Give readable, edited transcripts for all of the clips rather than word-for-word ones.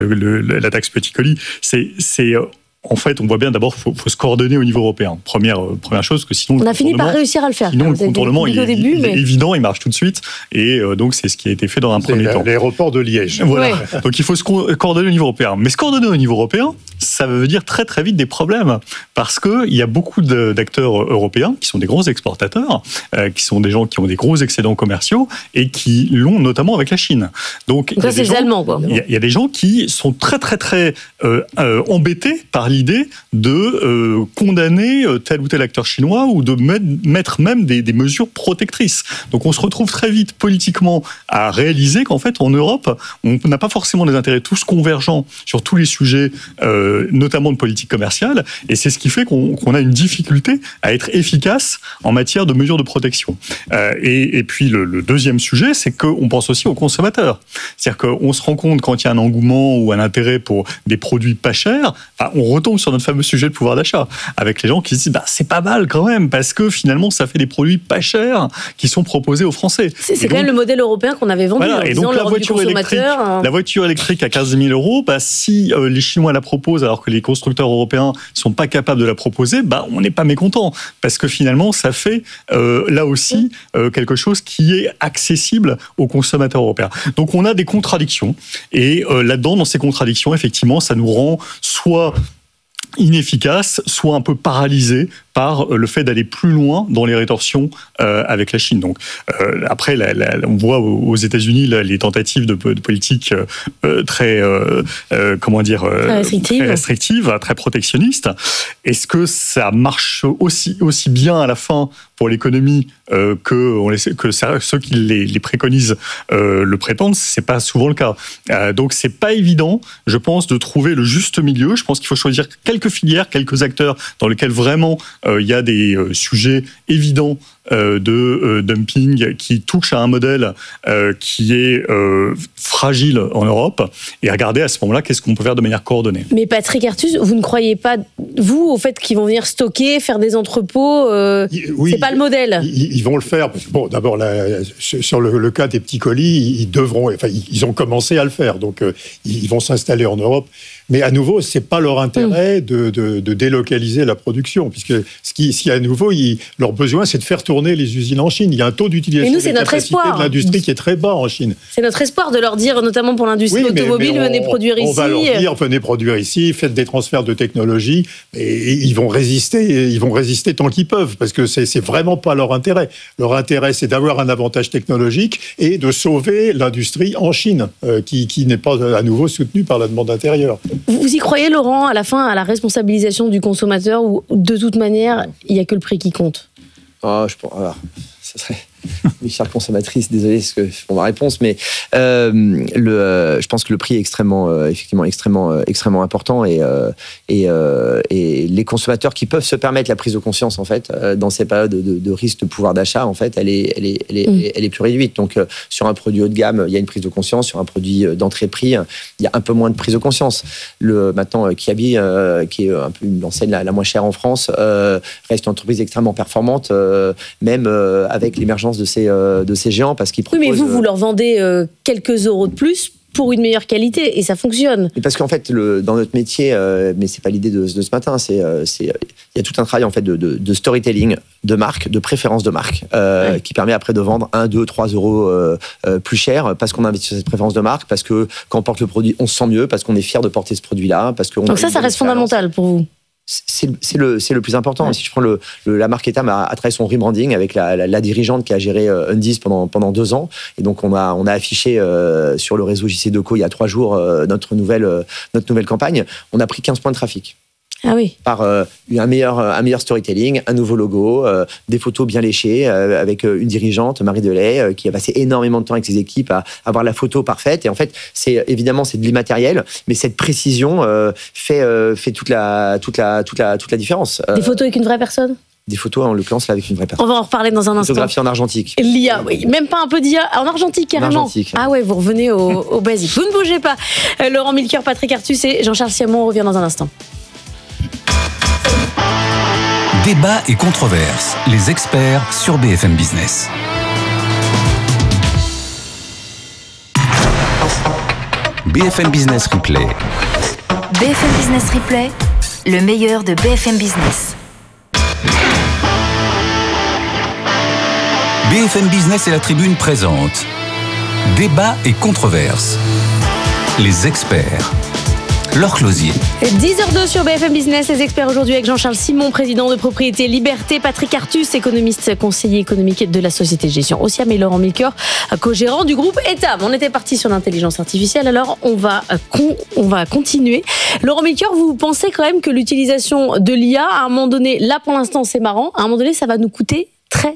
la taxe petit colis, en fait, on voit bien d'abord, faut se coordonner au niveau européen. Première chose, que sinon on a fini par réussir à le faire. Sinon, le contournement, il est évident, il marche tout de suite, et donc c'est ce qui a été fait dans un premier temps. L'aéroport de Liège. Voilà. Ouais. Donc il faut se coordonner au niveau européen. Mais se coordonner au niveau européen, ça veut dire très très vite des problèmes, parce que il y a beaucoup d'acteurs européens qui sont des gros exportateurs, qui sont des gens qui ont des gros excédents commerciaux et qui l'ont notamment avec la Chine. Donc ça, c'est les Allemands, quoi. Il y a des gens qui sont très très très embêtés par l'idée de condamner tel ou tel acteur chinois ou de mettre même des mesures protectrices. Donc on se retrouve très vite politiquement à réaliser qu'en fait en Europe, on n'a pas forcément des intérêts tous convergents sur tous les sujets, notamment de politique commerciale, et c'est ce qui fait qu'on a une difficulté à être efficace en matière de mesures de protection. Et puis le deuxième sujet, c'est qu'on pense aussi aux consommateurs. C'est-à-dire qu'on se rend compte quand il y a un engouement ou un intérêt pour des produits pas chers, on retombe sur notre fameux sujet de pouvoir d'achat, avec les gens qui se disent c'est pas mal quand même, parce que finalement ça fait des produits pas chers qui sont proposés aux Français. C'est quand même le modèle européen qu'on avait vendu, voilà, en et disant donc la voiture électrique à 15 000 euros, si les Chinois la proposent alors que les constructeurs européens sont pas capables de la proposer, on n'est pas mécontent, parce que finalement ça fait là aussi quelque chose qui est accessible aux consommateurs européens. Donc on a des contradictions, et là-dedans, dans ces contradictions, effectivement, ça nous rend soit inefficace, soit un peu paralysé par le fait d'aller plus loin dans les rétorsions avec la Chine. Donc après, on voit aux États-Unis les tentatives de politique très restrictive, très protectionniste. Est-ce que ça marche aussi bien à la fin pour l'économie que ceux qui les préconisent le prétendent? C'est pas souvent le cas. Donc c'est pas évident, je pense, de trouver le juste milieu. Je pense qu'il faut choisir quelques filières, quelques acteurs dans lesquels vraiment il y a des sujets évidents de dumping qui touchent à un modèle qui est fragile en Europe, et regarder à ce moment-là qu'est-ce qu'on peut faire de manière coordonnée. Mais Patrick Artus, vous ne croyez pas, vous, au fait qu'ils vont venir stocker, faire des entrepôts oui, c'est pas le modèle. Ils vont le faire. Parce que, bon, d'abord, sur le cas des petits colis, ils ont commencé à le faire. Donc, ils vont s'installer en Europe. Mais à nouveau, c'est pas leur intérêt de délocaliser la production, puisque ce qui à nouveau, leur besoin, c'est de faire tourner les usines en Chine. Il y a un taux d'utilisation des capacités de l'industrie qui est très bas en Chine. C'est notre espoir de leur dire, notamment pour l'industrie automobile, venez produire ici. On va leur dire, venez produire ici, faites des transferts de technologie, et ils vont résister tant qu'ils peuvent, parce que c'est vraiment pas leur intérêt. Leur intérêt, c'est d'avoir un avantage technologique et de sauver l'industrie en Chine, qui n'est pas à nouveau soutenue par la demande intérieure. Vous y croyez, Laurent, à la fin, à la responsabilisation du consommateur, où de toute manière, il n'y a que le prix qui compte? Ça serait... Mes chères consommatrices, désolé pour ma réponse, mais je pense que le prix est extrêmement important, et les consommateurs qui peuvent se permettre la prise de conscience, en fait, dans ces périodes de risque de pouvoir d'achat, en fait, elle est plus réduite. Donc, sur un produit haut de gamme, il y a une prise de conscience. Sur un produit d'entrée de prix, il y a un peu moins de prise de conscience. Maintenant, Kiabi, qui est un peu l'enseigne la moins chère en France, reste une entreprise extrêmement performante, même avec l'émergence de ces géants, parce qu'ils proposent... Oui, mais vous leur vendez quelques euros de plus pour une meilleure qualité, et ça fonctionne. Et parce qu'en fait, dans notre métier, mais c'est pas l'idée de ce matin, il y a tout un travail, en fait, de storytelling, de marque, de préférence de marque, qui permet après de vendre 1, 2, 3 euros plus cher, parce qu'on investit sur cette préférence de marque, parce que quand on porte le produit, on se sent mieux, parce qu'on est fier de porter ce produit-là, parce qu'on... Donc ça reste fondamental pour vous? C'est le plus important. Ouais. Si je prends la marque Etam a travaillé son rebranding avec la dirigeante qui a géré Undies pendant 2 ans, et donc on a affiché sur le réseau JC Deco il y a 3 jours notre nouvelle campagne. On a pris 15 points de trafic. Ah oui. Par un meilleur storytelling, un nouveau logo, des photos bien léchées, avec une dirigeante, Marie Delay, qui a passé énormément de temps avec ses équipes à avoir la photo parfaite. Et en fait, c'est de l'immatériel, mais cette précision fait toute la différence. Des photos avec une vraie personne? Des photos, en l'occurrence, là, avec une vraie personne. On va en reparler dans un instant. Photographie en argentique. L'IA, oui. Même pas un peu d'IA. En argentique, carrément. En argentique. Ah ouais, vous revenez au basique. Vous ne bougez pas. Laurent Milker, Patrick Artus et Jean-Charles Siamon, on revient dans un instant. Débat et controverse, les experts sur BFM Business. BFM Business Replay. BFM Business Replay, le meilleur de BFM Business. BFM Business et la Tribune présentent Débat et controverses. Les experts. Laure Closier. 10h02 sur BFM Business, les experts aujourd'hui avec Jean-Charles Simon, président de Propriété Liberté, Patrick Artus, économiste, conseiller économique de la société de gestion Osiam, et Laurent Milker, co-gérant du groupe Etam. On était parti sur l'intelligence artificielle, alors on va continuer. Laurent Milker, vous pensez quand même que l'utilisation de l'IA, à un moment donné, là pour l'instant c'est marrant, à un moment donné ça va nous coûter très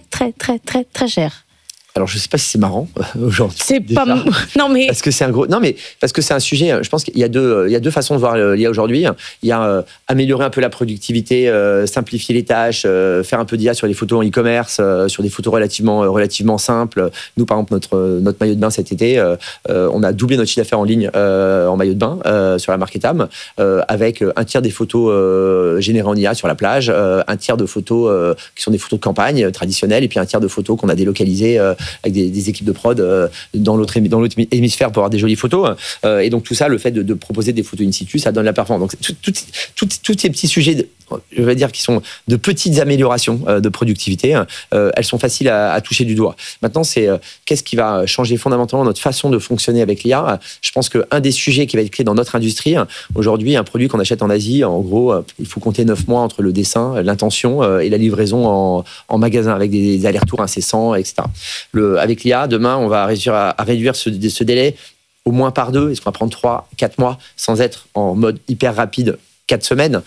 cher? Alors, je ne sais pas si c'est marrant aujourd'hui. C'est déjà. Pas... Non, mais... Parce que c'est un gros... Non, mais parce que c'est un sujet... Je pense qu'il y a deux façons de voir l'IA aujourd'hui. Il y a améliorer un peu la productivité, simplifier les tâches, faire un peu d'IA sur les photos en e-commerce, sur des photos relativement simples. Nous, par exemple, notre maillot de bain cet été, on a doublé notre chiffre d'affaires en ligne en maillot de bain sur la marque Etam, avec un tiers des photos générées en IA sur la plage, un tiers de photos qui sont des photos de campagne traditionnelles, et puis un tiers de photos qu'on a délocalisées avec des équipes de prod dans l'autre hémisphère pour avoir des jolies photos. Et donc tout ça, le fait de proposer des photos in situ, ça donne la performance. Donc tous ces petits sujets, je vais dire, qui sont de petites améliorations de productivité, elles sont faciles à toucher du doigt. Maintenant, c'est qu'est-ce qui va changer fondamentalement notre façon de fonctionner avec l'IA. Je pense qu'un des sujets qui va être clé dans notre industrie, aujourd'hui, un produit qu'on achète en Asie, en gros, il faut compter 9 mois entre le dessin, l'intention et la livraison en magasin, avec des allers-retours incessants, etc. Avec l'IA, demain, on va réussir à réduire ce délai au moins par 2. Est-ce qu'on va prendre 3-4 mois sans être en mode hyper rapide 4 semaines,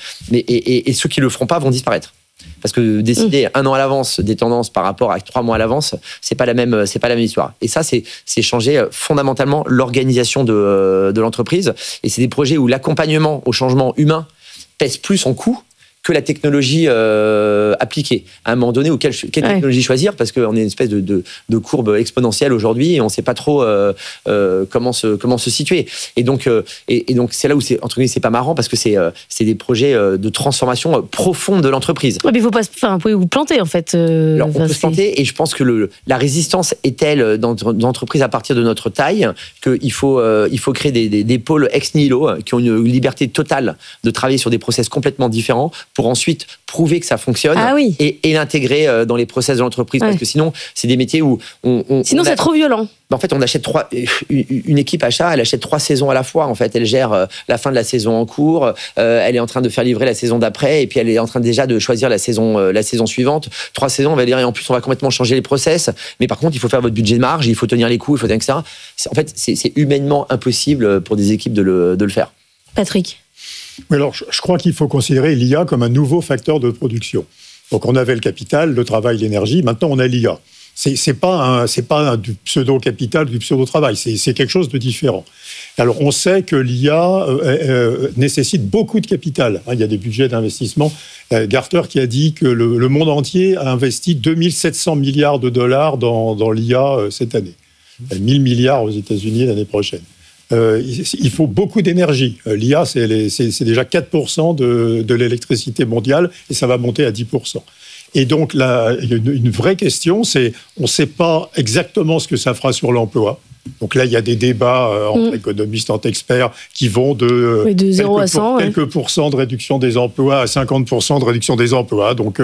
et ceux qui le feront pas vont disparaître. Parce que décider 1 an à l'avance des tendances par rapport à 3 mois à l'avance, c'est pas la même histoire. Et ça, c'est changer fondamentalement l'organisation de l'entreprise. Et c'est des projets où l'accompagnement au changement humain pèse plus en coût que la technologie appliquée. À un moment donné, quelle technologie choisir, parce qu'on est une espèce de courbe exponentielle aujourd'hui et on ne sait pas trop comment se situer. Et donc c'est là où c'est, entre guillemets, c'est pas marrant, parce que c'est des projets de transformation profonde de l'entreprise. Ouais, mais vous pouvez vous planter en fait. Alors, on peut se planter, et je pense que la résistance est telle dans l'entreprise à partir de notre taille qu'il faut créer des pôles ex nihilo qui ont une liberté totale de travailler sur des process complètement différents, pour ensuite prouver que ça fonctionne et l'intégrer dans les process de l'entreprise. Parce que sinon, c'est des métiers où... Sinon, c'est trop violent. En fait, on achète une équipe achat, elle achète 3 saisons à la fois. En fait, elle gère la fin de la saison en cours, elle est en train de faire livrer la saison d'après, et puis elle est en train déjà de choisir la saison suivante. 3 saisons, on va dire, et en plus, on va complètement changer les process. Mais par contre, il faut faire votre budget de marge, il faut tenir les coûts, il faut tenir que ça. En fait, c'est humainement impossible pour des équipes de le faire. Patrick. Oui, alors je crois qu'il faut considérer l'IA comme un nouveau facteur de production. Donc on avait le capital, le travail, l'énergie, maintenant on a l'IA. C'est pas du pseudo-capital, du pseudo-travail, c'est quelque chose de différent. Alors on sait que l'IA nécessite beaucoup de capital. Il y a des budgets d'investissement. Gartner qui a dit que le monde entier a investi 2700 milliards de dollars dans l'IA cette année. 1000 milliards aux États-Unis l'année prochaine. Il faut beaucoup d'énergie. L'IA, c'est déjà 4% de l'électricité mondiale, et ça va monter à 10%. Et donc, là, il y a une vraie question, c'est on ne sait pas exactement ce que ça fera sur l'emploi. Donc là, il y a des débats entre économistes, entre experts, qui vont de 0 à 100, quelques pourcents de réduction des emplois à 50% de réduction des emplois. Donc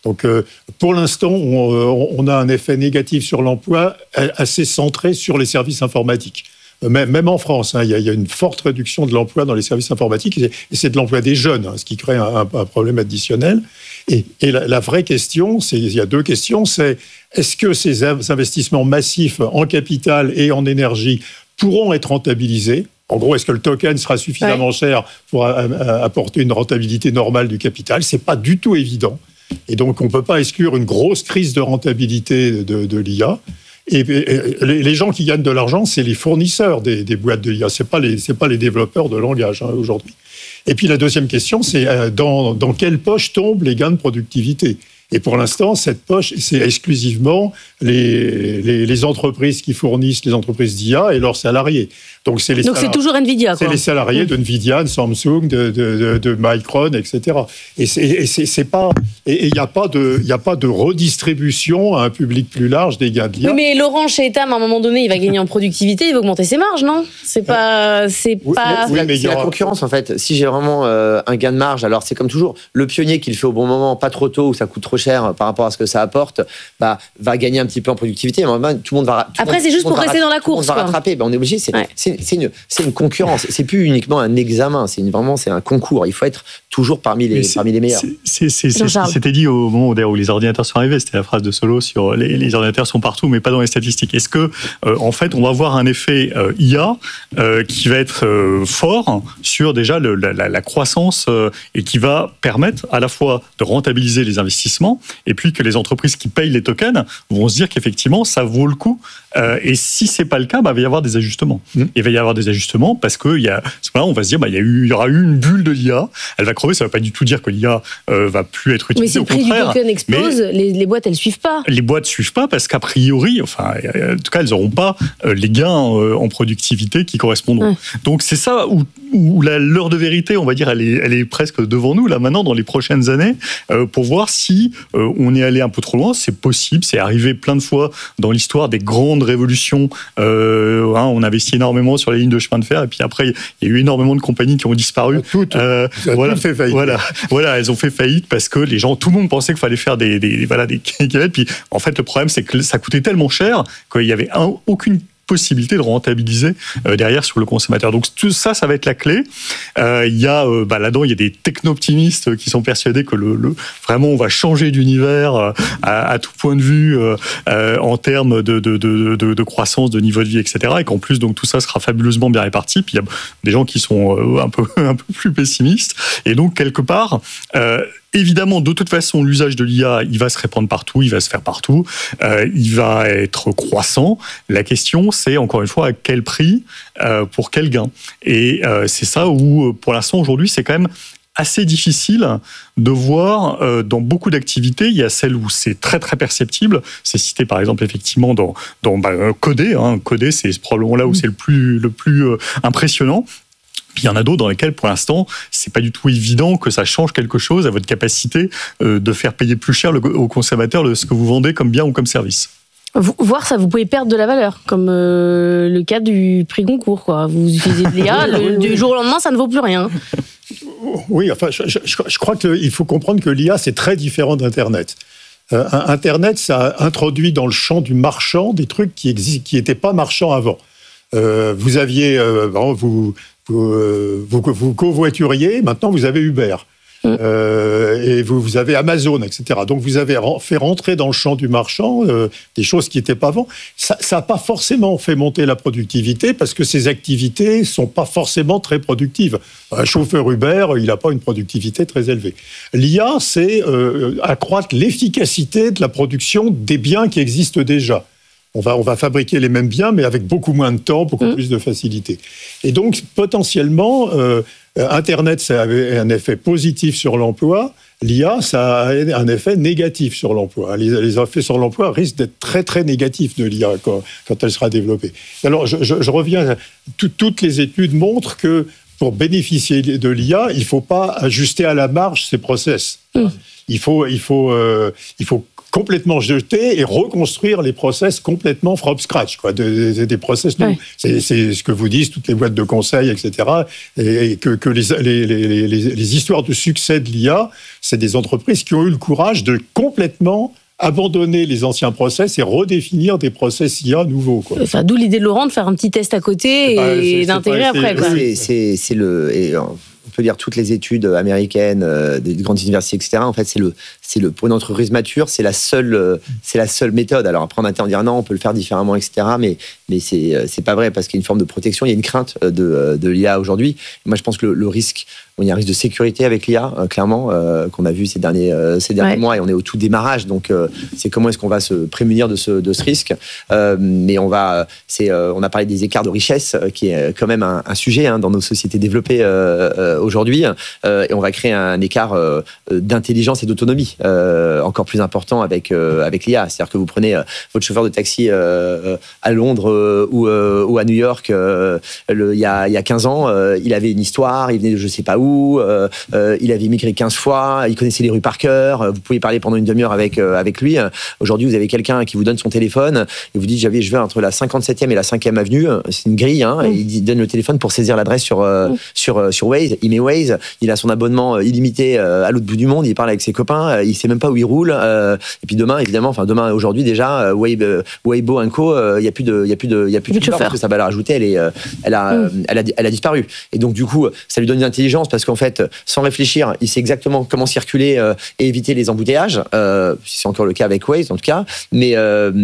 pour l'instant, on a un effet négatif sur l'emploi assez centré sur les services informatiques. Même en France, il y a une forte réduction de l'emploi dans les services informatiques, et c'est de l'emploi des jeunes, ce qui crée un problème additionnel. Et la vraie question, il y a 2 questions, c'est est-ce que ces investissements massifs en capital et en énergie pourront être rentabilisés ? En gros, est-ce que le token sera suffisamment cher pour apporter une rentabilité normale du capital ? C'est pas du tout évident. Et donc, on ne peut pas exclure une grosse crise de rentabilité de l'IA. Et les gens qui gagnent de l'argent, c'est les fournisseurs des boîtes de l'IA, c'est pas les développeurs de langage aujourd'hui. Et puis la deuxième question, c'est dans quelle poche tombent les gains de productivité ? Et pour l'instant, cette poche, c'est exclusivement les entreprises qui fournissent les entreprises d'IA et leurs salariés. Donc c'est toujours Nvidia, c'est quoi. les salariés de Nvidia, de Samsung, de Micron, etc. Et c'est pas, et il y a pas de redistribution à un public plus large des gains de l'IA. Oui, mais Laurent, chez Etam, à un moment donné, il va gagner en productivité, il va augmenter ses marges, non? C'est pas. C'est la concurrence, en fait. Si j'ai vraiment un gain de marge, alors c'est comme toujours, le pionnier qui le fait au bon moment, pas trop tôt, où ça coûte trop cher par rapport à ce que ça apporte, va gagner un petit peu en productivité. Mais tout le monde va. Après, c'est juste pour rester dans la course. On va rattraper. On est obligé. C'est une concurrence. C'est plus uniquement un examen. C'est un concours. Il faut être toujours parmi les meilleurs. C'est ce qui s'était dit au moment où les ordinateurs sont arrivés. C'était la phrase de Solo sur les ordinateurs sont partout, mais pas dans les statistiques. Est-ce que, en fait, on va avoir un effet IA qui va être fort sur déjà la croissance et qui va permettre à la fois de rentabiliser les investissements et puis que les entreprises qui payent les tokens vont se dire qu'effectivement ça vaut le coup. Et si c'est pas le cas, il va y avoir des ajustements. Il va y avoir des ajustements parce que on va se dire il y aura eu une bulle de l'IA, elle va crever. Ça ne veut pas du tout dire que l'IA va plus être utilisée. Mais si le prix du token explose, les boîtes elles suivent pas. Les boîtes suivent pas parce qu'a priori, en tout cas, elles n'auront pas les gains en productivité qui correspondront. Ouais. Donc c'est ça où l'heure de vérité, on va dire, elle est presque devant nous là maintenant dans les prochaines années pour voir si on est allé un peu trop loin. C'est possible, c'est arrivé plein de fois dans l'histoire des grandes révolutions. On investit énormément sur les lignes de chemin de fer et puis après il y a eu énormément de compagnies qui ont disparu. Toutes fait faillite. Voilà, elles ont fait faillite parce que tout le monde pensait qu'il fallait faire des kilomètres. Puis en fait le problème c'est que ça coûtait tellement cher qu'il y avait aucune possibilité de rentabiliser derrière sur le consommateur. Donc tout ça va être la clé. Il y a là-dedans, il y a des techno-optimistes qui sont persuadés que vraiment on va changer d'univers à tout point de vue en termes de croissance, de niveau de vie, etc. Et qu'en plus donc tout ça sera fabuleusement bien réparti. Puis il y a des gens qui sont un peu plus pessimistes. Et donc quelque part. Évidemment, de toute façon, l'usage de l'IA, il va se répandre partout, il va se faire partout, il va être croissant. La question, c'est encore une fois à quel prix, pour quel gain. Et c'est ça où, pour l'instant, aujourd'hui, c'est quand même assez difficile de voir dans beaucoup d'activités. Il y a celles où c'est très très perceptible. C'est cité par exemple effectivement dans coder. Coder, c'est probablement là où c'est le plus impressionnant. Puis il y en a d'autres dans lesquels, pour l'instant, c'est pas du tout évident que ça change quelque chose à votre capacité de faire payer plus cher au consommateur ce que vous vendez comme bien ou comme service. Voir ça, vous pouvez perdre de la valeur, comme le cas du prix Goncourt, quoi. Vous utilisez de l'IA, du jour au lendemain, ça ne vaut plus rien. Oui, enfin, je crois qu'il faut comprendre que l'IA, c'est très différent d'Internet. Internet, ça a introduit dans le champ du marchand des trucs qui n'étaient pas marchands avant. Vous aviez... Vous covoituriez, maintenant vous avez Uber. Et vous avez Amazon, etc. Donc vous avez fait rentrer dans le champ du marchand des choses qui n'étaient pas avant. Ça n'a pas forcément fait monter la productivité parce que ces activités ne sont pas forcément très productives. Un chauffeur Uber, il n'a pas une productivité très élevée. L'IA, c'est accroître l'efficacité de la production des biens qui existent déjà. On va fabriquer les mêmes biens, mais avec beaucoup moins de temps, beaucoup plus de facilité. Et donc, potentiellement, Internet, ça avait un effet positif sur l'emploi. L'IA, ça a un effet négatif sur l'emploi. Les effets sur l'emploi risquent d'être très, très négatifs de l'IA quand elle sera développée. Alors, je reviens. Toutes les études montrent que pour bénéficier de l'IA, il ne faut pas ajuster à la marge ces process. Il faut complètement jeter et reconstruire les process complètement from scratch, quoi, des process nouveaux. C'est ce que vous disent toutes les boîtes de conseil, etc. Et que les histoires de succès de l'IA, c'est des entreprises qui ont eu le courage de complètement abandonner les anciens process et redéfinir des process IA nouveaux, quoi. Enfin, d'où l'idée de Laurent de faire un petit test à côté et d'intégrer après, quoi. On peut dire toutes les études américaines, des grandes universités, etc. En fait, pour une entreprise mature, c'est la seule méthode. Alors après, on va dire non, on peut le faire différemment, etc. Mais c'est pas vrai parce qu'il y a une forme de protection, il y a une crainte de l'IA aujourd'hui. Moi, je pense que le risque, il y a un risque de sécurité avec l'IA, clairement, qu'on a vu ces derniers mois, et on est au tout démarrage. Donc, c'est comment est-ce qu'on va se prémunir de ce risque. Mais on a parlé des écarts de richesse, qui est quand même un sujet dans nos sociétés développées aujourd'hui, et on va créer un écart d'intelligence et d'autonomie encore plus important avec l'IA. C'est-à-dire que vous prenez votre chauffeur de taxi à Londres ou à New York il y a 15 ans, il avait une histoire, il venait de je sais pas où, il avait immigré 15 fois, il connaissait les rues par cœur, vous pouvez parler pendant une demi-heure avec lui. Aujourd'hui, vous avez quelqu'un qui vous donne son téléphone et vous dit je vais entre la 57e et la 5e avenue, c'est une grille, et il donne le téléphone pour saisir l'adresse sur Waze, il met Waze, il a son abonnement illimité à l'autre bout du monde, il parle avec ses copains, il sait même pas où il roule, et puis aujourd'hui déjà, Weibo & Co, il y a plus de chauffeur parce que sa valeur ajoutée, elle a disparu. Et donc du coup, ça lui donne une intelligence parce qu'en fait, sans réfléchir, il sait exactement comment circuler et éviter les embouteillages. C'est encore le cas avec Waze en tout cas, mais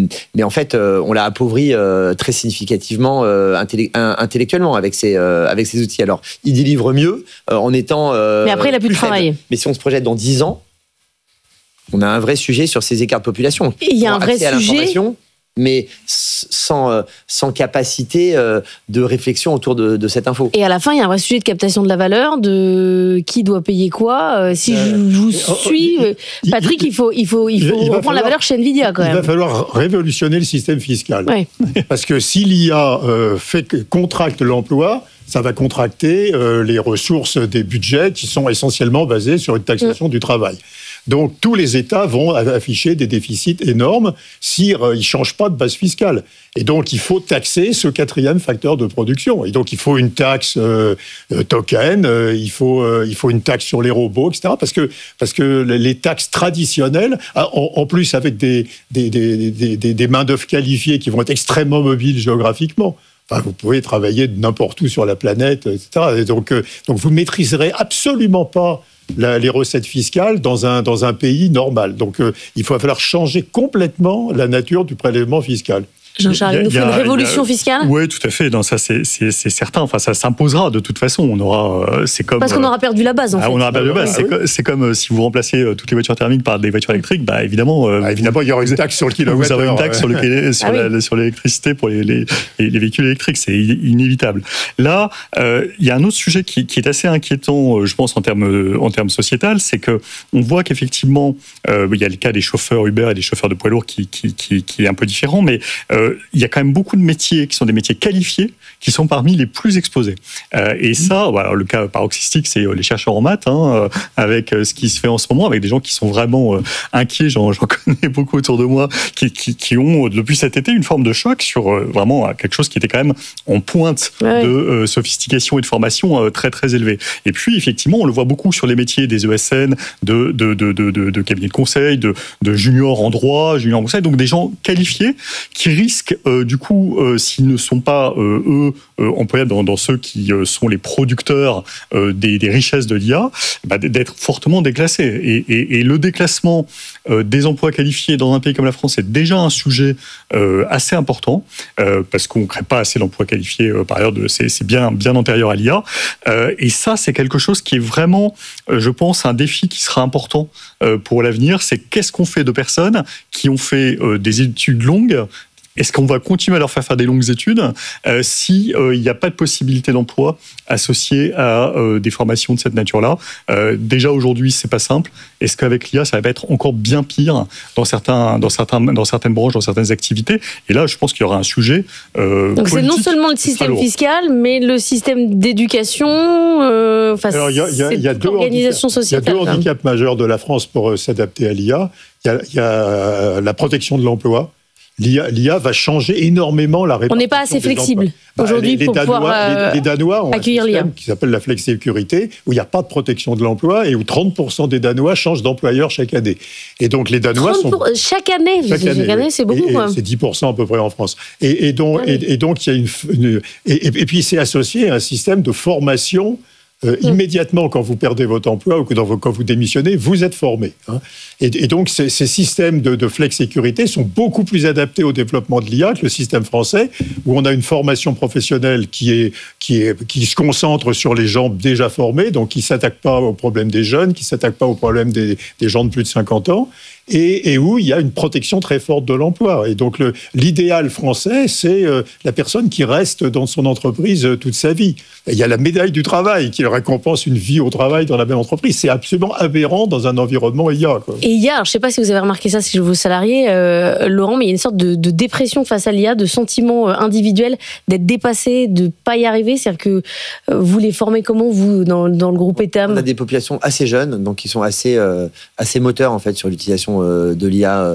en fait, on l'a appauvri très significativement intellectuellement avec ces outils. Alors, il délivre mieux en étant mais après, il a plus de travail. Mais si on se projette dans 10 ans, on a un vrai sujet sur ces écarts de population. Et il y a un vrai sujet, mais sans capacité de réflexion autour de cette info. Et à la fin, il y a un vrai sujet de captation de la valeur, de qui doit payer quoi. Si je vous suis, Patrick, il faut reprendre la valeur chez Nvidia quand même. Il va falloir révolutionner le système fiscal. Ouais. Parce que si l'IA contracte l'emploi, ça va contracter les ressources des budgets qui sont essentiellement basés sur une taxation du travail. Donc, tous les États vont afficher des déficits énormes s'ils ne changent pas de base fiscale. Et donc, il faut taxer ce quatrième facteur de production. Et donc, il faut une taxe token, il faut une taxe sur les robots, etc. Parce que les taxes traditionnelles, en plus avec des main-d'œuvre qualifiées qui vont être extrêmement mobiles géographiquement, enfin, vous pouvez travailler de n'importe où sur la planète, etc. Et donc vous ne maîtriserez absolument pas les recettes fiscales dans un pays normal. Donc, il va falloir changer complètement la nature du prélèvement fiscal. Jean-Charles, il nous faut une révolution fiscale ? Oui, tout à fait. Non, ça, c'est certain. Enfin, ça s'imposera de toute façon. On aura, c'est comme. Parce qu'on aura perdu la base, en fait. On aura perdu la base. C'est comme si vous remplacez toutes les voitures thermiques par des voitures électriques. Évidemment, il y aura une taxe sur le kilowattheure. Vous aurez une taxe sur l'électricité pour les véhicules électriques. C'est inévitable. Là, il y a un autre sujet qui est assez inquiétant, je pense, en termes sociétal, c'est que on voit qu'effectivement, il y a le cas des chauffeurs Uber et des chauffeurs de poids lourds qui est un peu différent, mais il y a quand même beaucoup de métiers qui sont des métiers qualifiés, qui sont parmi les plus exposés. Et ça, alors le cas paroxystique, c'est les chercheurs en maths, avec ce qui se fait en ce moment, avec des gens qui sont vraiment inquiets. J'en connais beaucoup autour de moi qui ont, depuis cet été, une forme de choc sur vraiment quelque chose qui était quand même en pointe de sophistication et de formation très, très élevée. Et puis, effectivement, on le voit beaucoup sur les métiers des ESN, de cabinets de conseil, de juniors en droit, juniors en conseil, donc des gens qualifiés qui risquent, du coup, s'ils ne sont pas, eux, employables dans ceux qui sont les producteurs des richesses de l'IA, d'être fortement déclassés. Et le déclassement des emplois qualifiés dans un pays comme la France est déjà un sujet assez important, parce qu'on ne crée pas assez d'emplois qualifiés, par ailleurs, c'est bien antérieur à l'IA. Et ça, c'est quelque chose qui est vraiment, je pense, un défi qui sera important pour l'avenir. C'est qu'est-ce qu'on fait de personnes qui ont fait des études longues. Est-ce qu'on va continuer à leur faire des longues études si il n'y a pas de possibilité d'emploi associée à des formations de cette nature-là? Déjà aujourd'hui, c'est pas simple. Est-ce qu'avec l'IA, ça va pas être encore bien pire dans certaines branches, dans certaines activités? Et là, je pense qu'il y aura un sujet. Donc c'est non seulement le système fiscal, mais le système d'éducation. Alors il y a deux handicaps majeurs de la France pour s'adapter à l'IA. Il y a la protection de l'emploi. L'IA va changer énormément la répartition. On n'est pas assez flexible aujourd'hui pour pouvoir les Danois ont accueillir un système qui s'appelle la flexsécurité, où il n'y a pas de protection de l'emploi et où 30% des Danois changent d'employeur chaque année. Et donc les Danois chaque année, c'est beaucoup. C'est 10% à peu près en France. Et donc il y a et puis c'est associé à un système de formation. Immédiatement, quand vous perdez votre emploi ou quand vous démissionnez, vous êtes formé. Et donc, ces systèmes de flex-sécurité sont beaucoup plus adaptés au développement de l'IA que le système français, où on a une formation professionnelle qui se concentre sur les gens déjà formés, donc qui ne s'attaque pas aux problèmes des jeunes, qui ne s'attaque pas aux problèmes des gens de plus de 50 ans. et où il y a une protection très forte de l'emploi. Et donc l'idéal français, c'est la personne qui reste dans son entreprise toute sa vie. Et il y a la médaille du travail qui récompense une vie au travail dans la même entreprise. C'est absolument aberrant dans un environnement IA, quoi. Et IA, je ne sais pas si vous avez remarqué ça, si vos salariés, Laurent, mais il y a une sorte de dépression face à l'IA, de sentiment individuel, d'être dépassé, de ne pas y arriver. C'est-à-dire que vous les formez comment, vous, dans le groupe ETAM ? On a des populations assez jeunes, donc qui sont assez moteurs en fait sur l'utilisation de l'IA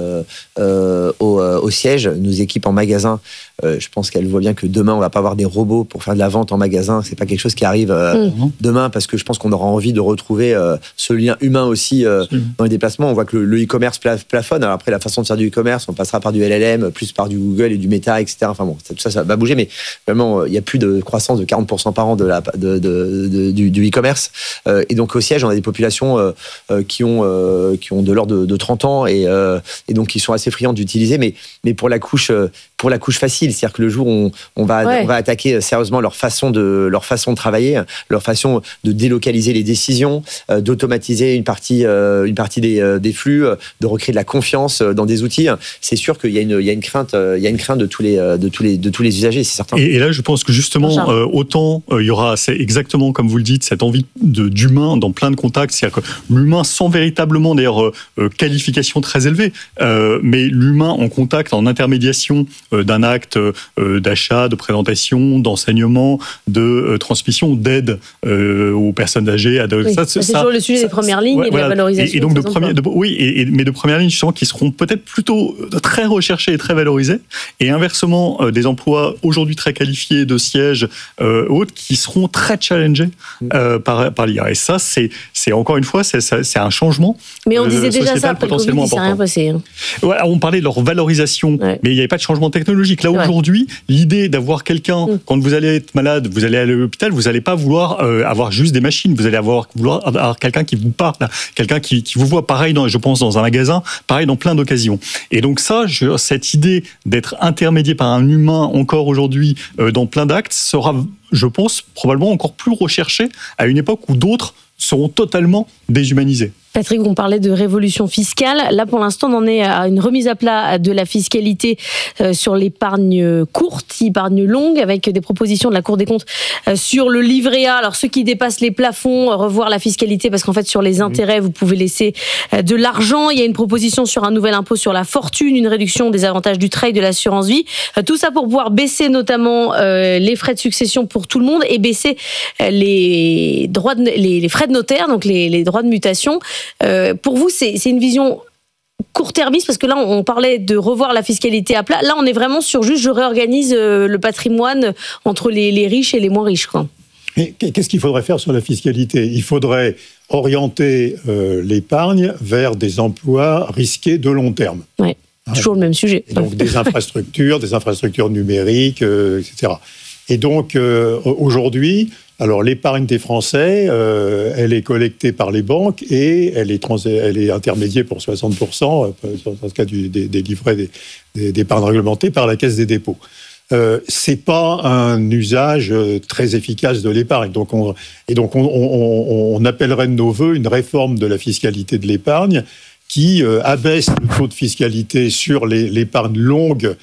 au siège. Nos équipes en magasin, je pense qu'elles voient bien que demain on va pas avoir des robots pour faire de la vente en magasin. C'est pas quelque chose qui arrive demain, parce que je pense qu'on aura envie de retrouver ce lien humain aussi dans les déplacements. On voit que le e-commerce plafonne. Alors après, la façon de faire du e-commerce, on passera par du LLM, plus par du Google et du Meta, etc. Enfin bon, tout ça va bouger, mais vraiment il y a plus de croissance de 40% par an du e-commerce. Et donc au siège, on a des populations qui ont de l'ordre de 30 ans et donc qui sont assez friandes d'utiliser, mais pour la couche facile, c'est-à-dire que le jour où on va attaquer sérieusement leur façon de travailler, leur façon de délocaliser les décisions, d'automatiser une partie des flux, de recréer de la confiance dans des outils. C'est sûr qu'il y a une crainte de tous les usagers, c'est certain. Et là, je pense que justement, autant il y aura, c'est exactement comme vous le dites, cette envie d'humain dans plein de contacts, c'est-à-dire que l'humain sans véritablement d'ailleurs qualification très élevée, mais l'humain en contact, en intermédiation d'un acte d'achat, de présentation, d'enseignement, de transmission, d'aide aux personnes âgées. C'est toujours le sujet des premières lignes et de la valorisation. Et donc mais de premières lignes, je sens qu'ils seront peut-être plutôt très recherchés et très valorisés. Et inversement, des emplois aujourd'hui très qualifiés de sièges autres qui seront très challengés par l'IA. Et ça, c'est encore une fois, c'est un changement. Mais on disait déjà ça après le Covid, il s'est rien passé. Ouais, on parlait de leur valorisation, mais il n'y avait pas de changement technologique. Là, aujourd'hui, l'idée d'avoir quelqu'un, quand vous allez être malade, vous allez aller à l'hôpital, vous n'allez pas vouloir avoir juste des machines, vous allez vouloir avoir quelqu'un qui vous parle, quelqu'un qui vous voit, pareil, je pense, dans un magasin, pareil dans plein d'occasions. Et donc ça, cette idée d'être intermédié par un humain encore aujourd'hui dans plein d'actes sera, je pense, probablement encore plus recherchée à une époque où d'autres seront totalement déshumanisés. Patrick, on parlait de révolution fiscale. Là, pour l'instant, on en est à une remise à plat de la fiscalité sur l'épargne courte, épargne longue, avec des propositions de la Cour des comptes sur le livret A. Alors, ceux qui dépassent les plafonds, revoir la fiscalité, parce qu'en fait, sur les intérêts, vous pouvez laisser de l'argent. Il y a une proposition sur un nouvel impôt sur la fortune, une réduction des avantages du trade, de l'assurance vie. Tout ça pour pouvoir baisser notamment les frais de succession pour tout le monde et baisser les frais de notaire, donc les droits de mutation. Pour vous, c'est une vision court-termiste, parce que là, on parlait de revoir la fiscalité à plat. Là, on est vraiment sur juste, je réorganise le patrimoine entre les riches et les moins riches, quoi. Mais qu'est-ce qu'il faudrait faire sur la fiscalité ? Il faudrait orienter l'épargne vers des emplois risqués de long terme. Ouais, toujours le même sujet. Et donc des infrastructures numériques, etc. Et donc, aujourd'hui, alors l'épargne des Français, elle est collectée par les banques et elle est intermédiée pour 60%, dans le cas des livrets d'épargne réglementée, par la Caisse des dépôts. C'est pas un usage très efficace de l'épargne. Donc on appellerait de nos voeux une réforme de la fiscalité de l'épargne qui abaisse le taux de fiscalité sur l'épargne longue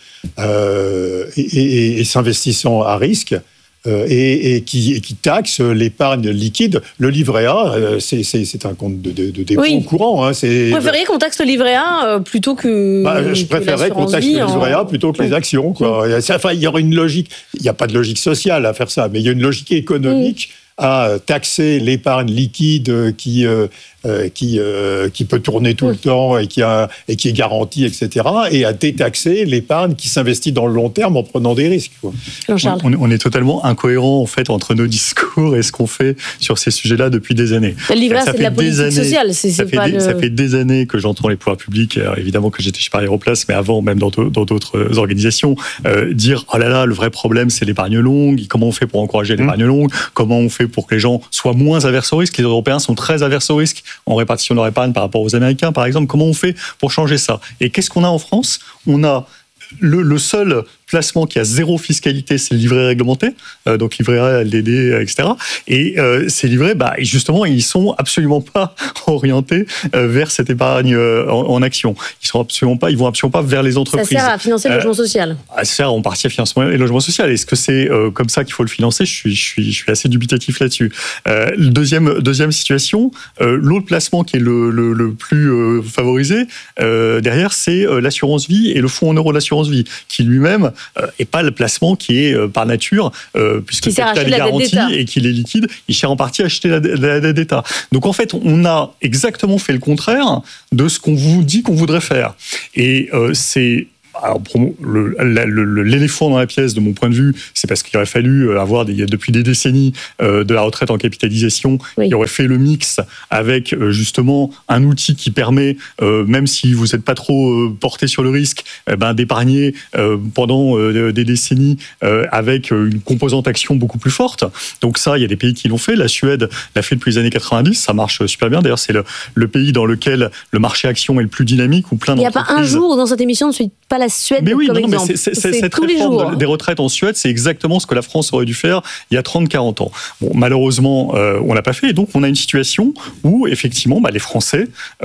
et s'investissant à risque. Et qui taxe l'épargne liquide. Le livret A, c'est un compte de dépôt courant. Hein, vous préfériez qu'on taxe le livret A plutôt que je préférerais qu'on taxe le livret A plutôt que les actions. Quoi. Enfin, il y aurait une logique. Il n'y a pas de logique sociale à faire ça, mais il y a une logique économique à taxer l'épargne liquide qui peut tourner tout le temps et qui est garantie, etc. Et à détaxer l'épargne qui s'investit dans le long terme en prenant des risques. Quoi. On est totalement incohérent en fait entre nos discours et ce qu'on fait sur ces sujets-là depuis des années. Le livret, c'est de la politique sociale. Ça fait des années que j'entends les pouvoirs publics, évidemment que j'étais chez Paris Aéroplace, mais avant même dans d'autres organisations, dire oh là là, le vrai problème c'est l'épargne longue. Comment on fait pour encourager l'épargne longue ? Comment on fait pour que les gens soient moins averses au risque ? Les Européens sont très averses au risque en répartition de leur épargne par rapport aux Américains, par exemple. Comment on fait pour changer ça ? Et qu'est-ce qu'on a en France ? On a le seul placement qui a zéro fiscalité, c'est le livret réglementé, donc livret A, LDD, etc. Et ces livrets, justement, ils sont absolument pas orientés vers cette épargne en action. Ils vont absolument pas vers les entreprises. Ça sert à financer le logement social. Ça sert en partie à financer le logement social. Est-ce que c'est comme ça qu'il faut le financer ? Je suis assez dubitatif là-dessus. Deuxième situation, l'autre placement qui est le plus favorisé derrière, c'est l'assurance vie et le fonds en euros d'assurance vie, qui lui-même est pas le placement qui est par nature, puisque qui sert à acheter acheter les la dette garanties d'État. et qu'il est liquide, il sert en partie à acheter la dette d'État. Donc en fait, on a exactement fait le contraire de ce qu'on vous dit qu'on voudrait faire. Et c'est... Alors, l'éléphant dans la pièce, de mon point de vue, c'est parce qu'il aurait fallu avoir depuis des décennies de la retraite en capitalisation, qui aurait fait le mix avec justement un outil qui permet, même si vous n'êtes pas trop porté sur le risque, d'épargner pendant des décennies avec une composante action beaucoup plus forte. Donc ça, il y a des pays qui l'ont fait. La Suède l'a fait depuis les années 90. Ça marche super bien. D'ailleurs, c'est le pays dans lequel le marché action est le plus dynamique. Où plein d'entreprises... Il n'y a pas un jour dans cette émission, ne suit pas la Suède comme exemple. Mais cette tous les réforme jours. des retraites en Suède, c'est exactement ce que la France aurait dû faire il y a 30-40 ans. Bon, malheureusement, on l'a pas fait. Et donc, on a une situation où, effectivement, les Français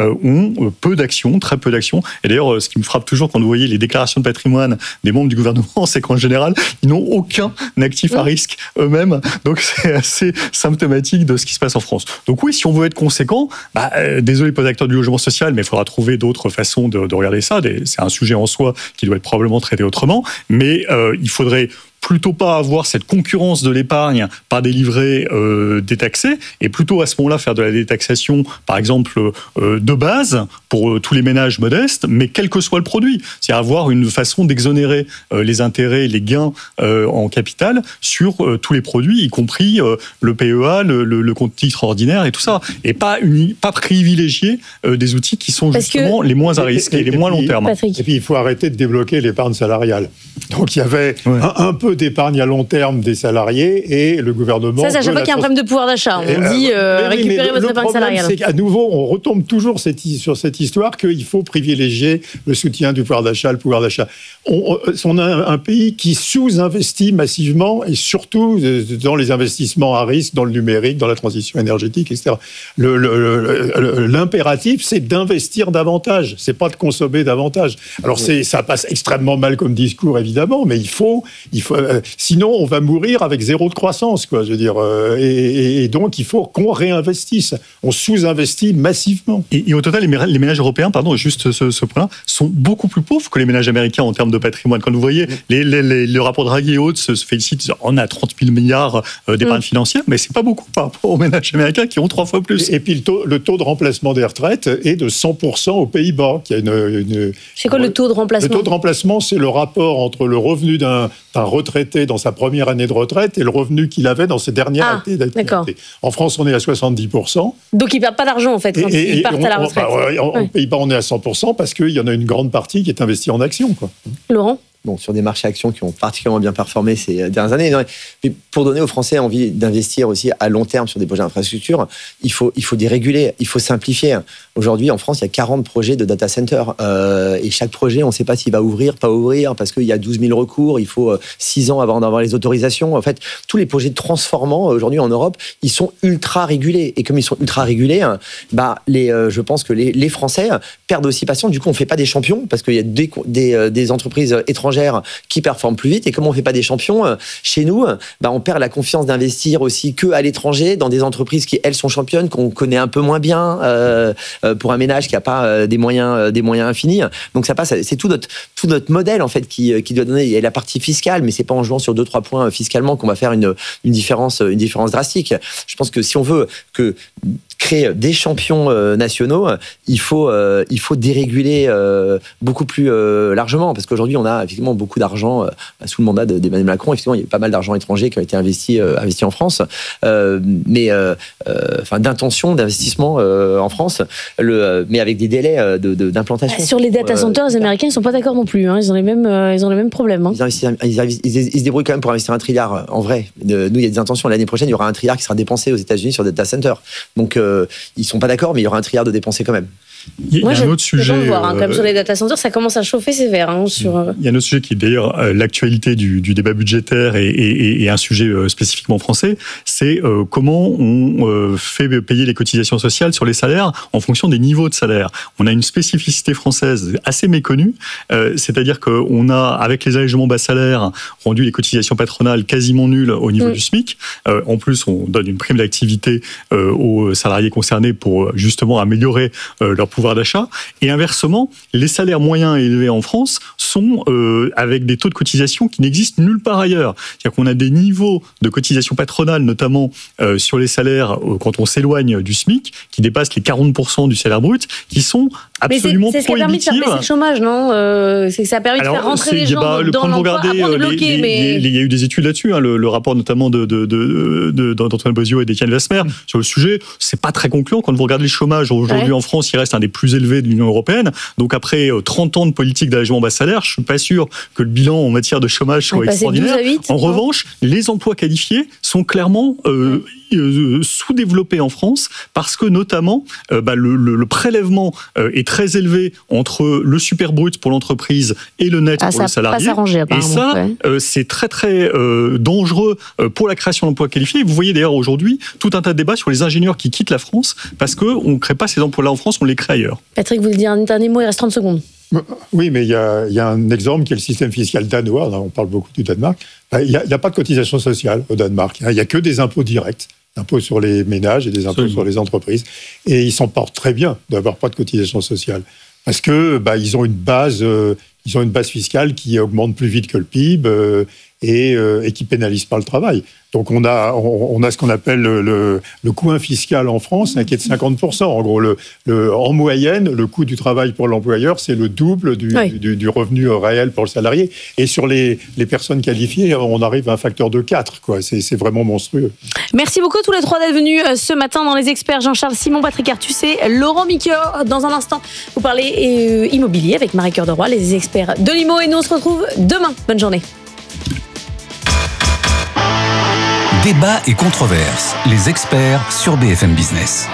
ont peu d'actions, très peu d'actions. Et d'ailleurs, ce qui me frappe toujours quand vous voyez les déclarations de patrimoine des membres du gouvernement, c'est qu'en général, ils n'ont aucun actif à risque eux-mêmes. Donc, c'est assez symptomatique de ce qui se passe en France. Donc oui, si on veut être conséquent, désolé pour les acteurs du logement social, mais il faudra trouver d'autres façons de regarder ça. C'est un sujet en soi qui doit être probablement traité autrement, mais il faudrait plutôt pas avoir cette concurrence de l'épargne par des livrets détaxés, et plutôt à ce moment-là faire de la détaxation, par exemple, de base pour tous les ménages modestes, mais quel que soit le produit. C'est-à-dire avoir une façon d'exonérer les intérêts, les gains en capital sur tous les produits, y compris le PEA, le compte titre ordinaire et tout ça, et pas privilégier des outils qui sont justement les moins à risque et les moins long terme. Patrick. Et puis il faut arrêter de débloquer l'épargne salariale. Donc il y avait un peu d'épargne à long terme des salariés et le gouvernement... Ça, c'est à chaque fois qu'il y a un problème de pouvoir d'achat. On dit récupérer votre épargne salariale. C'est qu'à nouveau, on retombe toujours sur cette histoire qu'il faut privilégier le soutien du pouvoir d'achat, le pouvoir d'achat. On a un pays qui sous-investit massivement, et surtout dans les investissements à risque, dans le numérique, dans la transition énergétique, etc. L'impératif, c'est d'investir davantage, c'est pas de consommer davantage. Alors ça passe extrêmement mal comme discours, évidemment, mais il faut sinon on va mourir avec zéro de croissance, quoi. Je veux dire, et donc il faut qu'on réinvestisse. On sous-investit massivement. Et au total, les ménages européens, juste ce point-là, sont beaucoup plus pauvres que les ménages américains en termes de patrimoine. Quand vous voyez le rapport Draghi et autres se félicite, on a 30 000 milliards d'épargne financière, mais c'est pas beaucoup par rapport aux ménages américains qui ont 3 fois plus. Et puis le taux de remplacement des retraites est de 100% aux Pays-Bas. C'est quoi le taux de remplacement ? Le taux de remplacement, c'est le rapport entre le revenu d'un retraité dans sa première année de retraite et le revenu qu'il avait dans ses dernières années d'activité. En France, on est à 70%. Donc ils ne perdent pas d'argent, en fait, quand ils partent à la retraite. En Pays-Bas, on est à 100% parce qu'il y en a une grande partie qui est investie en actions, quoi. Laurent ? Bon, sur des marchés actions qui ont particulièrement bien performé ces dernières années. Mais pour donner aux Français envie d'investir aussi à long terme sur des projets d'infrastructure, il faut déréguler, il faut simplifier. Aujourd'hui, en France, il y a 40 projets de data center. Et chaque projet, on ne sait pas s'il va ouvrir, pas ouvrir, parce qu'il y a 12 000 recours, il faut 6 ans avant d'avoir les autorisations. En fait, tous les projets transformants, aujourd'hui en Europe, ils sont ultra régulés. Et comme ils sont ultra régulés, je pense que les Français perdent aussi patience. Du coup, on ne fait pas des champions, parce qu'il y a des entreprises étrangères qui performent plus vite. Et comme on ne fait pas des champions, chez nous, on perd la confiance d'investir aussi qu'à l'étranger, dans des entreprises qui, elles, sont championnes, qu'on connaît un peu moins bien, pour un ménage qui n'a pas des moyens infinis. Donc ça passe, c'est tout notre modèle, en fait, qui doit donner. Il y a la partie fiscale, mais c'est pas en jouant sur 2-3 points fiscalement qu'on va faire une différence drastique. Je pense que si on veut créer des champions nationaux, il faut déréguler beaucoup plus largement, parce qu'aujourd'hui on a effectivement beaucoup d'argent sous le mandat d'Emmanuel Macron. Effectivement, il y a pas mal d'argent étranger qui a été investi en France, mais d'intention d'investissement en France, mais avec des délais d'implantation. Sur les data centers, les Américains ne sont pas d'accord non plus. Ils ont les mêmes problèmes. Ils se débrouillent quand même pour investir 1 trilliard en vrai. Nous, il y a des intentions. L'année prochaine, il y aura 1 trilliard qui sera dépensé aux États-Unis sur des data centers. Donc, ils ne sont pas d'accord, mais il y aura 1 trilliard de dépensés quand même. Il y a un autre sujet. sujet. De voir, comme sur les data centers, ça commence à chauffer sévère. Il y a un autre sujet qui est d'ailleurs l'actualité du débat budgétaire et un sujet spécifiquement français, c'est comment on fait payer les cotisations sociales sur les salaires en fonction des niveaux de salaire. On a une spécificité française assez méconnue, c'est-à-dire qu'on a, avec les allégements bas salaires, rendu les cotisations patronales quasiment nulles au niveau du SMIC. En plus, on donne une prime d'activité aux salariés concernés pour justement améliorer leur pouvoir d'achat. Et inversement, les salaires moyens et élevés en France sont avec des taux de cotisation qui n'existent nulle part ailleurs. C'est-à-dire qu'on a des niveaux de cotisation patronale, notamment sur les salaires quand on s'éloigne du SMIC, qui dépassent les 40% du salaire brut, qui sont absolument prohibitives. C'est ce qui a permis de faire baisser le chomage, non? C'est que ça a permis de faire rentrer les gens dans l'emploi avant de bloquer. Il y a eu des études là-dessus, le rapport notamment d'Antoine Bozio et d'Étienne Vasmer sur le sujet. C'est pas très concluant quand vous regardez le chômage aujourd'hui en France, il reste un des plus élevés de l'Union européenne. Donc après 30 ans de politique d'allègement bas salaire, je suis pas sûr que le bilan en matière de chômage soit extraordinaire. 12 à 8, en revanche, les emplois qualifiés sont clairement sous-développés en France parce que notamment le prélèvement est très élevé entre le super brut pour l'entreprise et le net pour le salarié. Et ça, c'est très très dangereux pour la création d'emplois qualifiés. Vous voyez d'ailleurs aujourd'hui tout un tas de débats sur les ingénieurs qui quittent la France parce qu'on ne crée pas ces emplois-là en France, on les crée ailleurs. Patrick, vous voulez dire un dernier mot? Il reste 30 secondes. Oui, mais il y a un exemple qui est le système fiscal danois. On parle beaucoup du Danemark. Il n'y a pas de cotisation sociale au Danemark. Il n'y a que des impôts directs, des impôts sur les ménages et des impôts sur les entreprises. Et ils s'en portent très bien d'avoir pas de cotisation sociale. Parce que ils ont une base fiscale qui augmente plus vite que le PIB et qui pénalise pas le travail. Donc on a ce qu'on appelle le coût fiscal en France, qui est de 50%. En gros, en moyenne, le coût du travail pour l'employeur, c'est le double du revenu réel pour le salarié. Et sur les personnes qualifiées, on arrive à un facteur de 4. C'est vraiment monstrueux. Merci beaucoup tous les trois d'être venus ce matin dans Les Experts. Jean-Charles Simon, Patrick Artus et Laurent Michior. Dans un instant, vous parlez immobilier avec Marie-Cœur de Roy, les experts de l'IMO. Et nous, on se retrouve demain. Bonne journée. Débat et controverses, les experts sur BFM Business.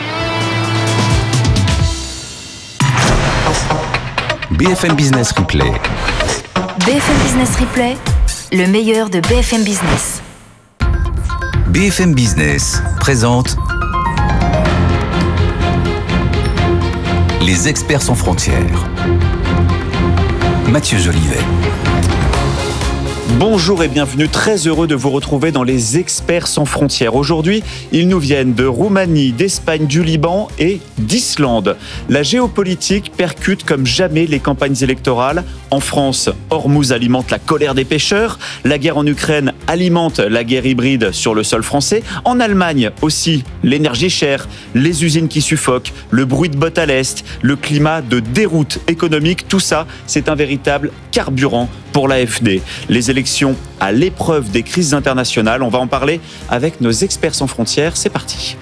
BFM Business Replay. BFM Business Replay, le meilleur de BFM Business. BFM Business présente Les experts sans frontières. Mathieu Jolivet. Bonjour et bienvenue, très heureux de vous retrouver dans les Experts sans frontières. Aujourd'hui, ils nous viennent de Roumanie, d'Espagne, du Liban et d'Islande. La géopolitique percute comme jamais les campagnes électorales. En France, Hormuz alimente la colère des pêcheurs. La guerre en Ukraine alimente la guerre hybride sur le sol français. En Allemagne aussi, l'énergie chère, les usines qui suffoquent, le bruit de bottes à l'Est, le climat de déroute économique. Tout ça, c'est un véritable carburant pour l'AfD. Les élections à l'épreuve des crises internationales. On va en parler avec nos experts sans frontières. C'est parti.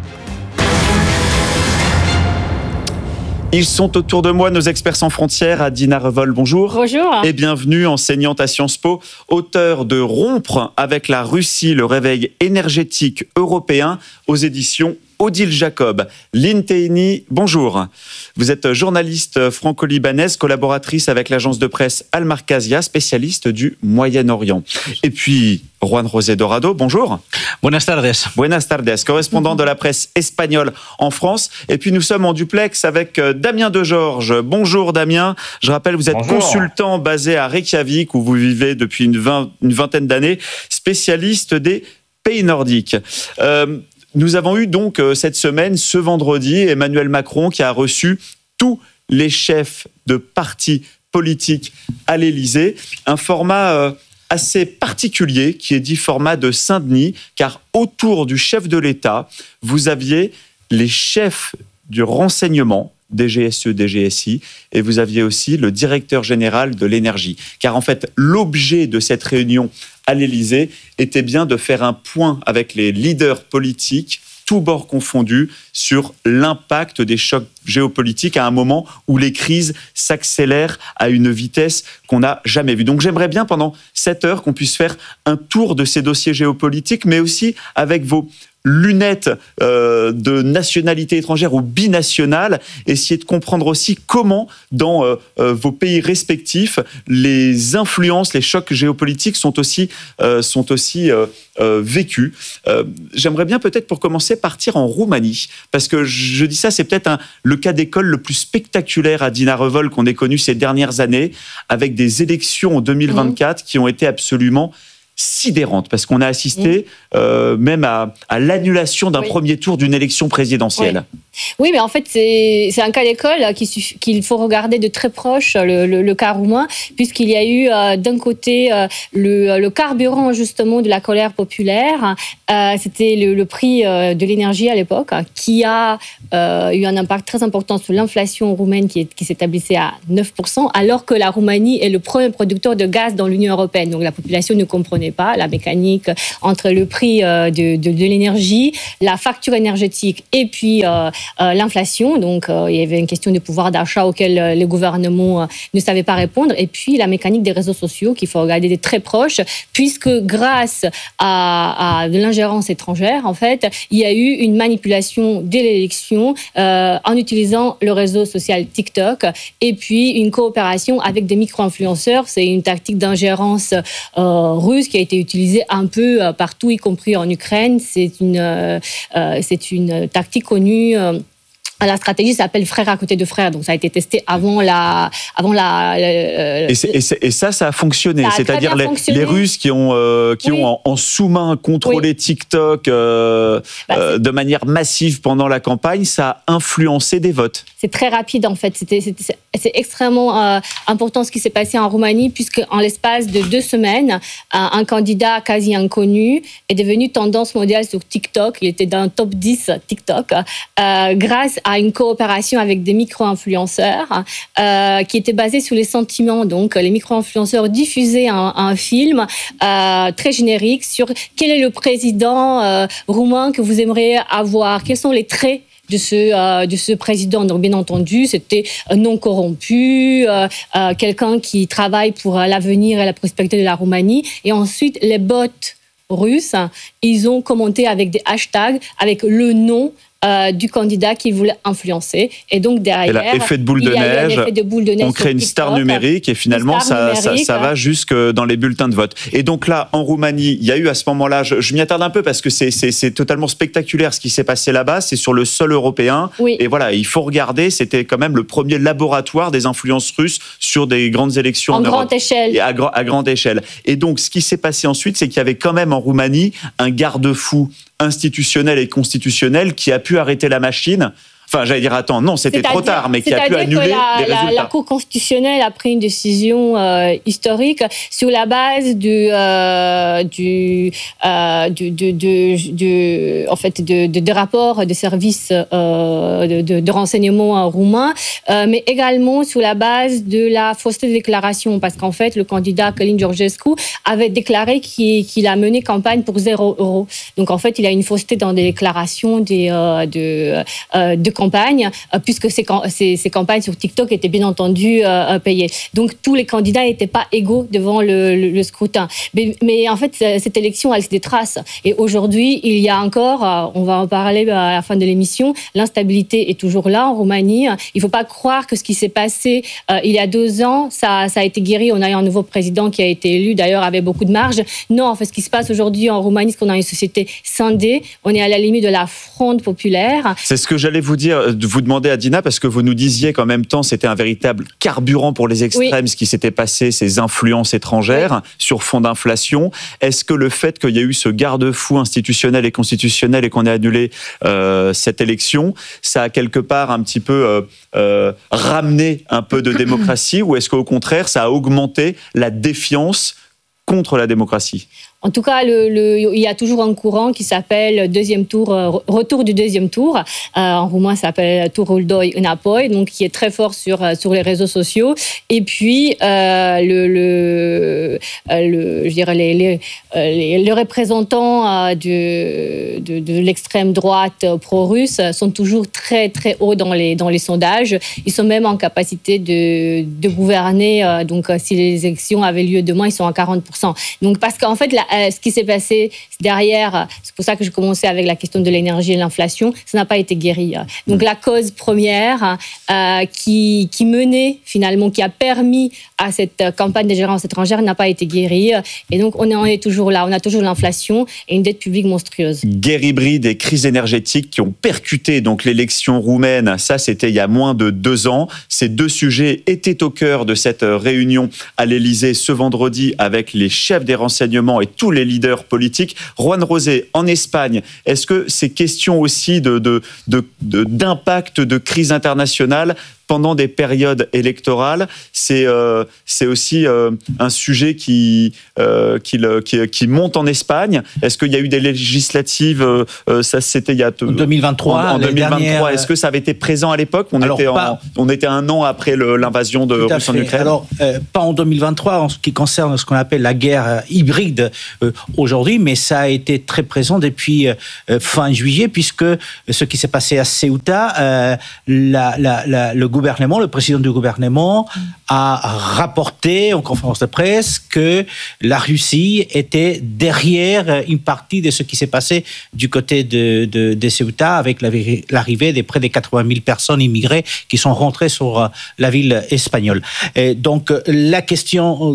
Ils sont autour de moi, nos experts sans frontières. Adina Revol, bonjour. Bonjour. Et bienvenue, enseignante à Sciences Po, auteur de Rompre avec la Russie, le réveil énergétique européen aux éditions Odile Jacob. Lynn Teini, bonjour. Vous êtes journaliste franco-libanaise, collaboratrice avec l'agence de presse Al Markazia, spécialiste du Moyen-Orient. Et puis, Juan José Dorado, bonjour. Buenas tardes. Buenas tardes, correspondant de la presse espagnole en France. Et puis, nous sommes en duplex avec Damien Degeorges. Bonjour Damien. Je rappelle, vous êtes consultant basé à Reykjavik, où vous vivez depuis une vingtaine d'années, spécialiste des pays nordiques. Nous avons eu donc cette semaine, ce vendredi, Emmanuel Macron qui a reçu tous les chefs de partis politiques à l'Élysée. Un format assez particulier qui est dit format de Saint-Denis, car autour du chef de l'État, vous aviez les chefs du renseignement, DGSE, DGSI, et vous aviez aussi le directeur général de l'énergie. Car en fait, l'objet de cette réunion à l'Élysée était bien de faire un point avec les leaders politiques, tous bords confondus, sur l'impact des chocs géopolitiques à un moment où les crises s'accélèrent à une vitesse qu'on n'a jamais vue. Donc j'aimerais bien pendant 7 heures qu'on puisse faire un tour de ces dossiers géopolitiques, mais aussi avec vos lunettes de nationalité étrangère ou binationale, essayer de comprendre aussi comment, dans vos pays respectifs, les influences, les chocs géopolitiques sont aussi vécus. J'aimerais bien peut-être, pour commencer, partir en Roumanie, parce que je dis ça, c'est peut-être le cas d'école le plus spectaculaire à Dina Revol qu'on ait connu ces dernières années, avec des élections en 2024 qui ont été absolument sidérante, parce qu'on a assisté même à l'annulation d'un premier tour d'une élection présidentielle. Oui, mais en fait, c'est un cas d'école qu'il faut regarder de très proche, le cas roumain, puisqu'il y a eu d'un côté le carburant justement de la colère populaire. C'était le prix de l'énergie à l'époque, qui a eu un impact très important sur l'inflation roumaine qui s'établissait à 9%, alors que la Roumanie est le premier producteur de gaz dans l'Union européenne. Donc la population ne comprenait pas la mécanique entre le prix de l'énergie, la facture énergétique et puis l'inflation. Donc il y avait une question de pouvoir d'achat auquel les gouvernements ne savaient pas répondre. Et puis la mécanique des réseaux sociaux qu'il faut regarder de très proche, puisque grâce à de l'ingérence étrangère, en fait, il y a eu une manipulation de l'élection en utilisant le réseau social TikTok et puis une coopération avec des micro-influenceurs. C'est une tactique d'ingérence russe qui a été utilisée un peu partout, y compris en Ukraine. C'est une tactique connue. La stratégie s'appelle frère à côté de frère, donc ça a été testé avant la. Et ça a fonctionné. C'est-à-dire les Russes qui ont en sous-main contrôlé TikTok de manière massive pendant la campagne, ça a influencé des votes. C'est très rapide en fait. C'est extrêmement important ce qui s'est passé en Roumanie, puisque en l'espace de 2 semaines, un candidat quasi inconnu est devenu tendance mondiale sur TikTok. Il était dans le top 10 TikTok grâce à une coopération avec des micro-influenceurs qui était basée sur les sentiments. Donc, les micro-influenceurs diffusaient un film très générique sur quel est le président roumain que vous aimeriez avoir, quels sont les traits de ce président. Donc, bien entendu, c'était non corrompu, quelqu'un qui travaille pour l'avenir et la prospérité de la Roumanie. Et ensuite, les bots russes, ils ont commenté avec des hashtags, avec le nom du candidat qu'ils voulaient influencer. Et donc, derrière, effet de boule de neige, on crée une star numérique et finalement, ça va jusque dans les bulletins de vote. Et donc là, en Roumanie, il y a eu à ce moment-là, je m'y attarde un peu parce que c'est totalement spectaculaire ce qui s'est passé là-bas, c'est sur le sol européen. Oui. Et voilà, il faut regarder, c'était quand même le premier laboratoire des influences russes sur des grandes élections en Europe. Grande échelle. Et à grande échelle. Et donc, ce qui s'est passé ensuite, c'est qu'il y avait quand même en Roumanie un garde-fou institutionnel et constitutionnel qui a pu arrêter la machine. Enfin, j'allais dire, attends, non, c'était trop tard, mais qui a pu annuler les résultats. La Cour constitutionnelle a pris une décision historique sur la base de rapports de services de renseignement roumains, mais également sur la base de la fausseté de déclaration, parce qu'en fait, le candidat Călin Georgescu avait déclaré qu'il a mené campagne pour 0 €. Donc, en fait, il a une fausseté dans des déclarations de campagne, puisque ces campagnes sur TikTok étaient bien entendu payées. Donc, tous les candidats n'étaient pas égaux devant le scrutin. Mais en fait, cette élection a laissé des traces. Et aujourd'hui, il y a encore, on va en parler à la fin de l'émission, l'instabilité est toujours là en Roumanie. Il ne faut pas croire que ce qui s'est passé il y a 2 ans, ça a été guéri. On a eu un nouveau président qui a été élu, d'ailleurs, avec beaucoup de marge. Non, en fait, ce qui se passe aujourd'hui en Roumanie, c'est qu'on a une société scindée. On est à la limite de la fronde populaire. C'est ce que j'allais vous dire, vous demander à Dina, parce que vous nous disiez qu'en même temps, c'était un véritable carburant pour les extrêmes, ce qui s'était passé, ces influences étrangères sur fond d'inflation. Est-ce que le fait qu'il y a eu ce garde-fou institutionnel et constitutionnel et qu'on ait annulé cette élection, ça a quelque part un petit peu ramené un peu de démocratie, ou est-ce qu'au contraire, ça a augmenté la défiance contre la démocratie? En tout cas, il y a toujours un courant qui s'appelle deuxième tour, retour du deuxième tour. En roumain, ça s'appelle Turul 2 înapoi, donc qui est très fort sur les réseaux sociaux. Et puis, je dirais les représentants de l'extrême droite pro-russe sont toujours très très hauts dans les sondages. Ils sont même en capacité de gouverner. Donc, si les élections avaient lieu demain, ils sont à 40%. Donc, parce qu'en fait, ce qui s'est passé derrière, c'est pour ça que je commençais avec la question de l'énergie et l'inflation, ça n'a pas été guéri. Donc la cause première qui menait finalement, qui a permis à cette campagne de gérance étrangère n'a pas été guérie. Et donc on est toujours là, on a toujours l'inflation et une dette publique monstrueuse. Guerre hybride et crise énergétique qui ont percuté donc l'élection roumaine, ça c'était il y a moins de 2 ans. Ces 2 sujets étaient au cœur de cette réunion à l'Élysée ce vendredi avec les chefs des renseignements et tous les leaders politiques. Juan Rosé, en Espagne, est-ce que ces questions aussi d'impact de crise internationale pendant des périodes électorales, c'est aussi un sujet qui monte en Espagne. Est-ce qu'il y a eu des législatives ça c'était il y a 2023. En 2023, est-ce que ça avait été présent à l'époque? On était 1 an après l'invasion de Russie en Ukraine. Alors pas en 2023 en ce qui concerne ce qu'on appelle la guerre hybride aujourd'hui, mais ça a été très présent depuis fin juillet, puisque ce qui s'est passé à Ceuta, le président du gouvernement a rapporté en conférence de presse que la Russie était derrière une partie de ce qui s'est passé du côté de Ceuta avec l'arrivée de près de 80 000 personnes immigrées qui sont rentrées sur la ville espagnole. Et donc la question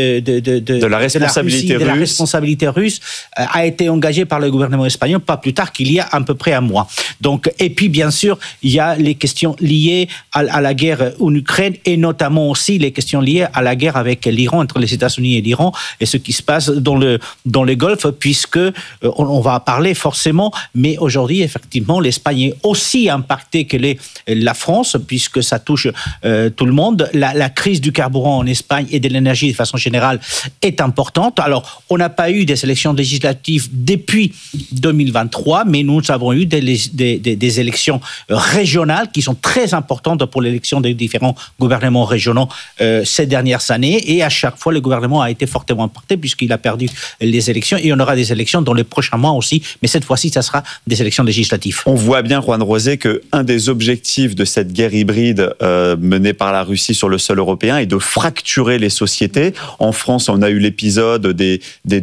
de la responsabilité russe a été engagée par le gouvernement espagnol pas plus tard qu'il y a à peu près un mois. Donc, et puis bien sûr, il y a les questions liées à la guerre en Ukraine et notamment aussi les questions liées à la guerre avec l'Iran, entre les États-Unis et l'Iran, et ce qui se passe dans le Golfe, puisque on va parler forcément, mais aujourd'hui, effectivement, l'Espagne est aussi impactée que la France, puisque ça touche tout le monde. La crise du carburant en Espagne et de l'énergie de façon générale est importante. Alors, on n'a pas eu des élections législatives depuis 2023, mais nous avons eu des élections régionales qui sont très importantes pour l'élection des différents gouvernements régionaux ces dernières années, et à chaque fois le gouvernement a été fortement impacté puisqu'il a perdu les élections, et on aura des élections dans les prochains mois aussi, mais cette fois-ci ça sera des élections législatives. On voit bien, Juan Rosé, qu'un des objectifs de cette guerre hybride menée par la Russie sur le sol européen est de fracturer les sociétés. En France, on a eu l'épisode des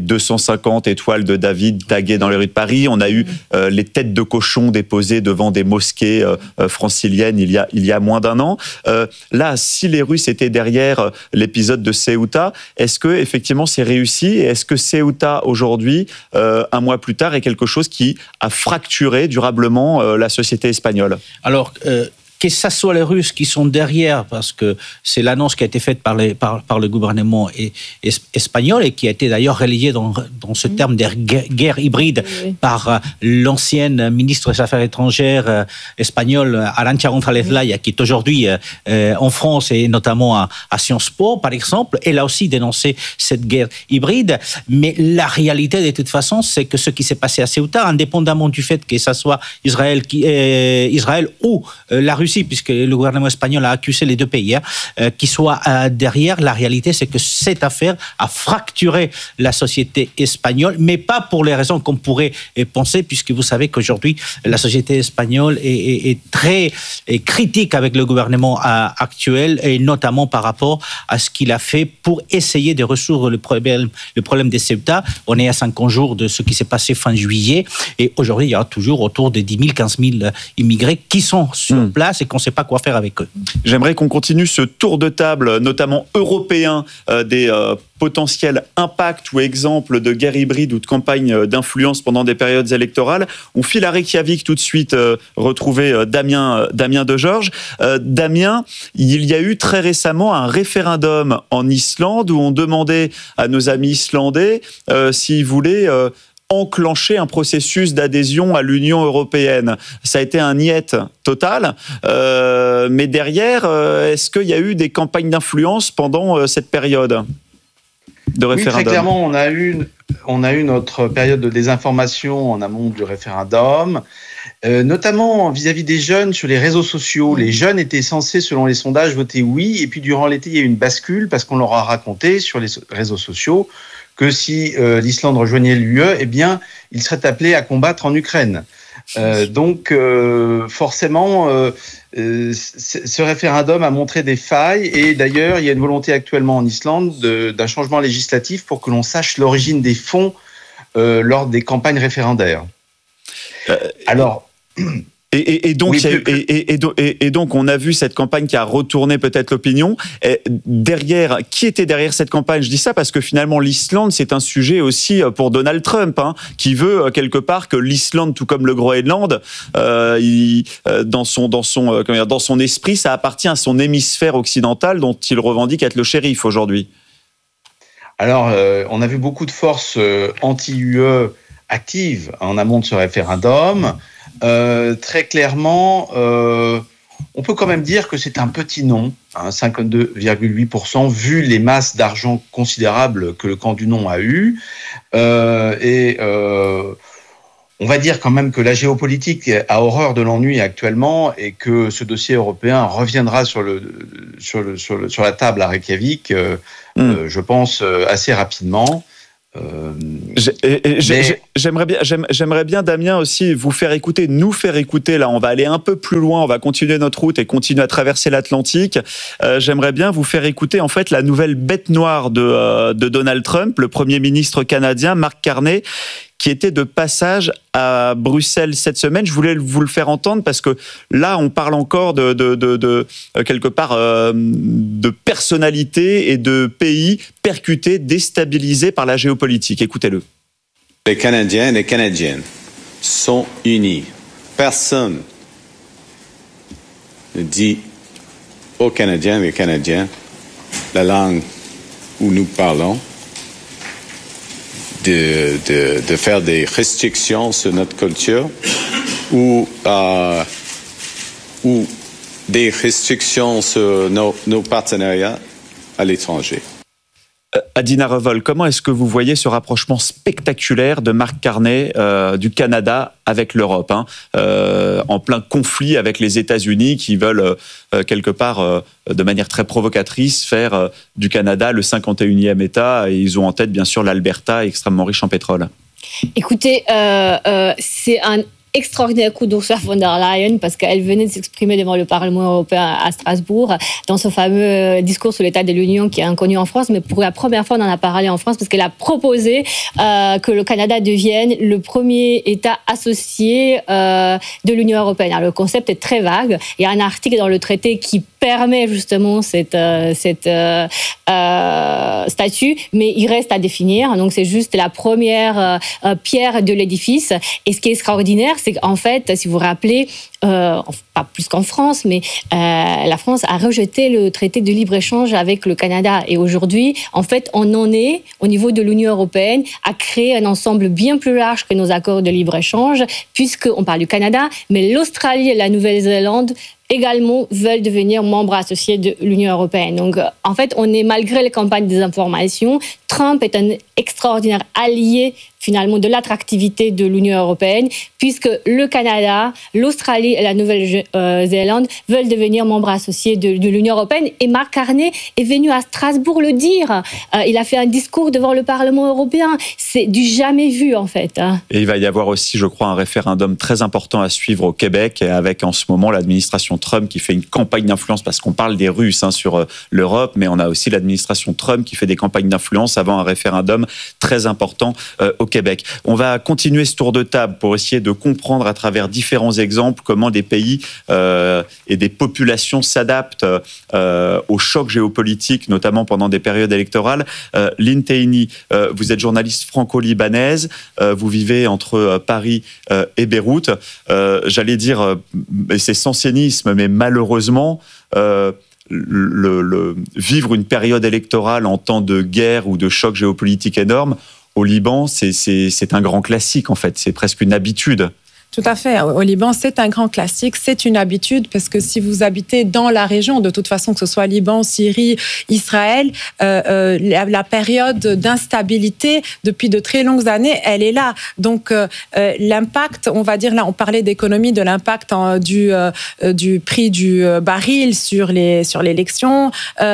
250 étoiles de David taguées dans les rues de Paris, on a eu les têtes de cochons déposées devant des mosquées franciliennes il y a moins d'1 an. Là, si les Russes étaient derrière l'épisode de Ceuta, est-ce que effectivement c'est réussi, et est-ce que Ceuta aujourd'hui, 1 mois plus tard, est quelque chose qui a fracturé durablement la société espagnole? Alors, que ce soit les Russes qui sont derrière, parce que c'est l'annonce qui a été faite par le gouvernement espagnol et qui a été d'ailleurs relayée dans ce terme de guerre hybride par l'ancienne ministre des Affaires étrangères espagnole, Arantxa González Laya, qui est aujourd'hui en France et notamment à Sciences Po, par exemple. Elle a aussi dénoncé cette guerre hybride. Mais la réalité, de toute façon, c'est que ce qui s'est passé à Ceuta, indépendamment du fait que ça soit Israël ou la Russie, puisque le gouvernement espagnol a accusé les 2 pays, qui soient derrière. La réalité, c'est que cette affaire a fracturé la société espagnole, mais pas pour les raisons qu'on pourrait penser, puisque vous savez qu'aujourd'hui, la société espagnole est très critique avec le gouvernement actuel, et notamment par rapport à ce qu'il a fait pour essayer de résoudre le problème de Ceuta. On est à 50 jours de ce qui s'est passé fin juillet, et aujourd'hui, il y a toujours autour de 10 000, 15 000 immigrés qui sont sur place et qu'on ne sait pas quoi faire avec eux. J'aimerais qu'on continue ce tour de table, notamment européen, des potentiels impacts ou exemples de guerre hybride ou de campagne d'influence pendant des périodes électorales. On file à Reykjavik tout de suite, retrouver Damien Degeorges. Damien, il y a eu très récemment un référendum en Islande où on demandait à nos amis islandais s'ils voulaient enclencher un processus d'adhésion à l'Union européenne. Ça a été un niet total, mais derrière, est-ce qu'il y a eu des campagnes d'influence pendant cette période de référendum? Oui, très clairement, on a eu notre période de désinformation en amont du référendum. notamment vis-à-vis des jeunes sur les réseaux sociaux. Les jeunes étaient censés, selon les sondages, voter oui, et puis durant l'été, il y a eu une bascule parce qu'on leur a raconté sur les réseaux sociaux que si l'Islande rejoignait l'UE, eh bien, ils seraient appelés à combattre en Ukraine. Donc, forcément, ce référendum a montré des failles, et d'ailleurs, il y a une volonté actuellement en Islande d'un changement législatif pour que l'on sache l'origine des fonds lors des campagnes référendaires. Alors... Et donc, on a vu cette campagne qui a retourné peut-être l'opinion. Qui était derrière cette campagne ? Je dis ça parce que finalement, l'Islande, c'est un sujet aussi pour Donald Trump, qui veut quelque part que l'Islande, tout comme le Groenland, dans son esprit, ça appartient à son hémisphère occidental dont il revendique être le shérif aujourd'hui. Alors, on a vu beaucoup de forces anti-UE actives en amont de ce référendum. Très clairement, on peut quand même dire que c'est un petit non, 52,8%, vu les masses d'argent considérables que le camp du non a eu. On va dire quand même que la géopolitique a horreur de l'ennui actuellement, et que ce dossier européen reviendra sur la table à Reykjavik, je pense, assez rapidement. J'aimerais bien, Damien, aussi nous faire écouter. Là, on va aller un peu plus loin, on va continuer notre route et continuer à traverser l'Atlantique. J'aimerais bien vous faire écouter en fait la nouvelle bête noire de Donald Trump, le Premier ministre canadien, Mark Carney, qui était de passage à Bruxelles cette semaine. Je voulais vous le faire entendre parce que là, on parle encore de quelque part de personnalités et de pays percutés, déstabilisés par la géopolitique. Écoutez-le. Les Canadiens et les Canadiennes sont unis. Personne ne dit aux Canadiens et aux Canadiennes la langue où nous parlons, de faire des restrictions sur notre culture ou des restrictions sur nos partenariats à l'étranger. Adina Revol, comment est-ce que vous voyez ce rapprochement spectaculaire de Mark Carney du Canada avec l'Europe, en plein conflit avec les États-Unis qui veulent quelque part, de manière très provocatrice, faire du Canada le 51e État, et ils ont en tête bien sûr l'Alberta, extrêmement riche en pétrole. Écoutez, c'est un extraordinaire coup d'Ursula von der Leyen, parce qu'elle venait de s'exprimer devant le Parlement européen à Strasbourg dans ce fameux discours sur l'état de l'Union qui est inconnu en France, mais pour la première fois on en a parlé en France parce qu'elle a proposé que le Canada devienne le premier État associé de l'Union européenne. Alors, le concept est très vague. Il y a un article dans le traité qui permet justement cette statut, mais il reste à définir. Donc c'est juste la première pierre de l'édifice. Et ce qui est extraordinaire, c'est qu'en fait, si vous vous rappelez, pas plus qu'en France, mais la France a rejeté le traité de libre-échange avec le Canada. Et aujourd'hui, en fait, on en est, au niveau de l'Union européenne, à créer un ensemble bien plus large que nos accords de libre-échange, puisqu'on parle du Canada, mais l'Australie et la Nouvelle-Zélande également veulent devenir membres associés de l'Union européenne. Donc, en fait, on est, malgré les campagnes de désinformation, Trump est un extraordinaire allié, finalement, de l'attractivité de l'Union européenne, puisque le Canada, l'Australie et la Nouvelle-Zélande veulent devenir membres associés de l'Union européenne. Et Mark Carney est venu à Strasbourg le dire. Il a fait un discours devant le Parlement européen. C'est du jamais vu, en fait. Et il va y avoir aussi, je crois, un référendum très important à suivre au Québec, avec en ce moment l'administration Trump qui fait une campagne d'influence, parce qu'on parle des Russes sur l'Europe, mais on a aussi l'administration Trump qui fait des campagnes d'influence avant un référendum très important au Québec. On va continuer ce tour de table pour essayer de comprendre à travers différents exemples comment des pays et des populations s'adaptent aux chocs géopolitiques, notamment pendant des périodes électorales. Lynn Teini, vous êtes journaliste franco-libanaise, vous vivez entre Paris et Beyrouth. J'allais dire, et c'est sans cynisme, mais malheureusement, vivre une période électorale en temps de guerre ou de choc géopolitique énorme, au Liban, c'est un grand classique, en fait. C'est presque une habitude. Tout à fait. Au Liban, c'est un grand classique, c'est une habitude, parce que si vous habitez dans la région, de toute façon, que ce soit Liban, Syrie, Israël, la période d'instabilité, depuis de très longues années, elle est là. Donc, l'impact, on va dire, là, on parlait d'économie, de l'impact du prix du baril sur l'élection.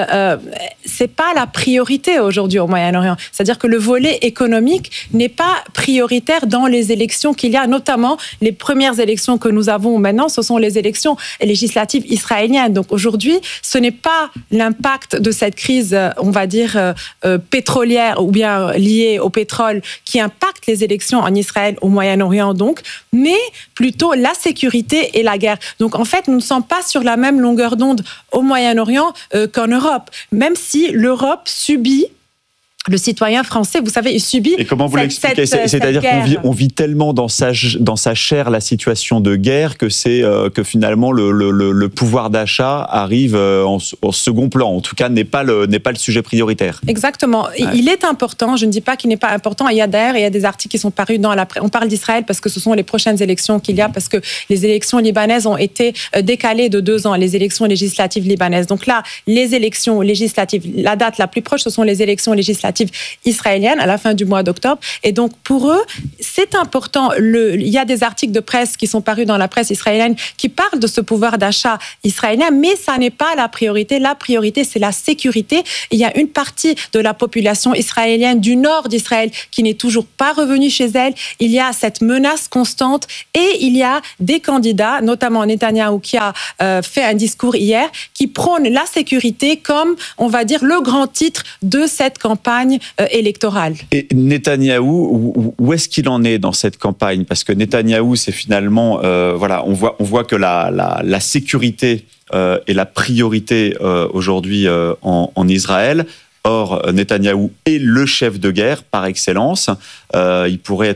C'est pas la priorité aujourd'hui au Moyen-Orient. C'est-à-dire que le volet économique n'est pas prioritaire dans les élections qu'il y a, notamment les premières élections que nous avons maintenant, ce sont les élections législatives israéliennes. Donc aujourd'hui, ce n'est pas l'impact de cette crise, on va dire, pétrolière ou bien liée au pétrole qui impacte les élections en Israël, au Moyen-Orient donc, mais plutôt la sécurité et la guerre. Donc en fait, nous ne sommes pas sur la même longueur d'onde au Moyen-Orient qu'en Europe, même si l'Europe subit. Le citoyen français, vous savez, il subit. Et comment vous l'expliquez ? C'est-à-dire qu'on vit tellement dans sa chair la situation de guerre que que finalement le pouvoir d'achat arrive en second plan. En tout cas, n'est pas le sujet prioritaire. Exactement. Ouais. Il est important. Je ne dis pas qu'il n'est pas important. Il y a des articles qui sont parus dans la presse. On parle d'Israël parce que ce sont les prochaines élections qu'il y a, parce que les élections libanaises ont été décalées de 2 ans, les élections législatives libanaises. Donc là, les élections législatives, la date la plus proche, ce sont les élections législatives israélienne à la fin du mois d'octobre. Et donc, pour eux, c'est important. Il y a des articles de presse qui sont parus dans la presse israélienne qui parlent de ce pouvoir d'achat israélien, mais ça n'est pas la priorité. La priorité, c'est la sécurité. Il y a une partie de la population israélienne du nord d'Israël qui n'est toujours pas revenue chez elle. Il y a cette menace constante et il y a des candidats, notamment Netanyahou, qui a fait un discours hier, qui prône la sécurité comme, on va dire, le grand titre de cette campagne électorale. Et Netanyahou, où est-ce qu'il en est dans cette campagne ? Parce que Netanyahou, c'est finalement, on voit que la sécurité est la priorité aujourd'hui en Israël. Or, Netanyahou est le chef de guerre par excellence. Il pourrait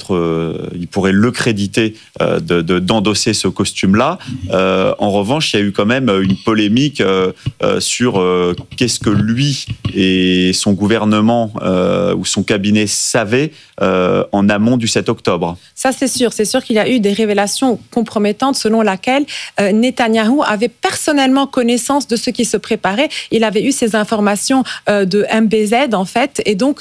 le créditer d'endosser ce costume-là. En revanche, il y a eu quand même une polémique sur qu'est-ce que lui et son gouvernement ou son cabinet savaient en amont du 7 octobre. Ça, c'est sûr. C'est sûr qu'il y a eu des révélations compromettantes selon lesquelles Netanyahou avait personnellement connaissance de ce qui se préparait. Il avait eu ces informations de MBZ, en fait. Et donc,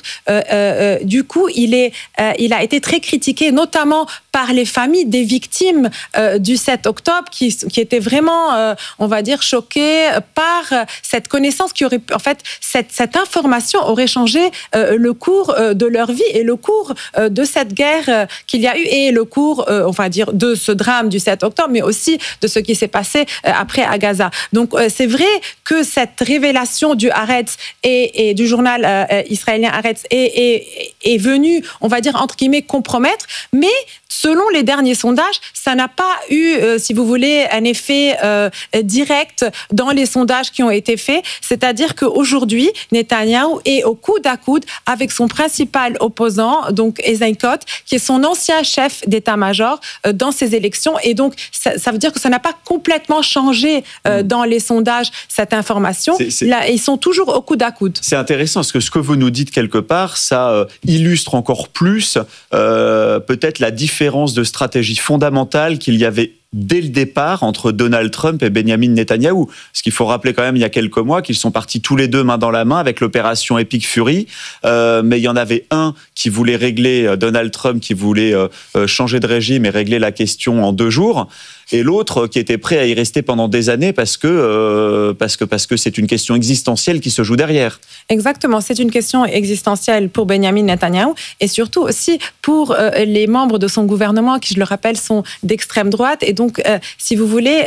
du coup, il a été très critiqué, notamment par les familles des victimes du 7 octobre qui étaient vraiment, on va dire, choquées par cette connaissance qui aurait... En fait, cette information aurait changé le cours de leur vie et le cours de cette guerre qu'il y a eu et le cours, on va dire, de ce drame du 7 octobre, mais aussi de ce qui s'est passé après à Gaza. Donc, c'est vrai que cette révélation du Haaretz et du journal israélien Haaretz est venue, on va dire, entre guillemets, compromettre, mais selon les derniers sondages, ça n'a pas eu, si vous voulez, un effet direct dans les sondages qui ont été faits. C'est-à-dire qu'aujourd'hui, Netanyahou est au coude à coude avec son principal opposant, donc Eisenkot, qui est son ancien chef d'état-major dans ces élections. Et donc, ça veut dire que ça n'a pas complètement changé dans les sondages, cette information. Là, ils sont toujours au coude à coude. C'est intéressant, parce que ce que vous nous dites quelque part, ça illustre encore plus peut-être la différence de stratégie fondamentale qu'il y avait dès le départ entre Donald Trump et Benjamin Netanyahou. Parce qu'il faut rappeler quand même, il y a quelques mois, qu'ils sont partis tous les deux main dans la main avec l'opération Epic Fury. Mais il y en avait un qui voulait régler, Donald Trump, qui voulait changer de régime et régler la question en 2 jours. Et l'autre qui était prêt à y rester pendant des années parce que c'est une question existentielle qui se joue derrière. Exactement, c'est une question existentielle pour Benjamin Netanyahou et surtout aussi pour les membres de son gouvernement qui, je le rappelle, sont d'extrême droite. Et donc, si vous voulez,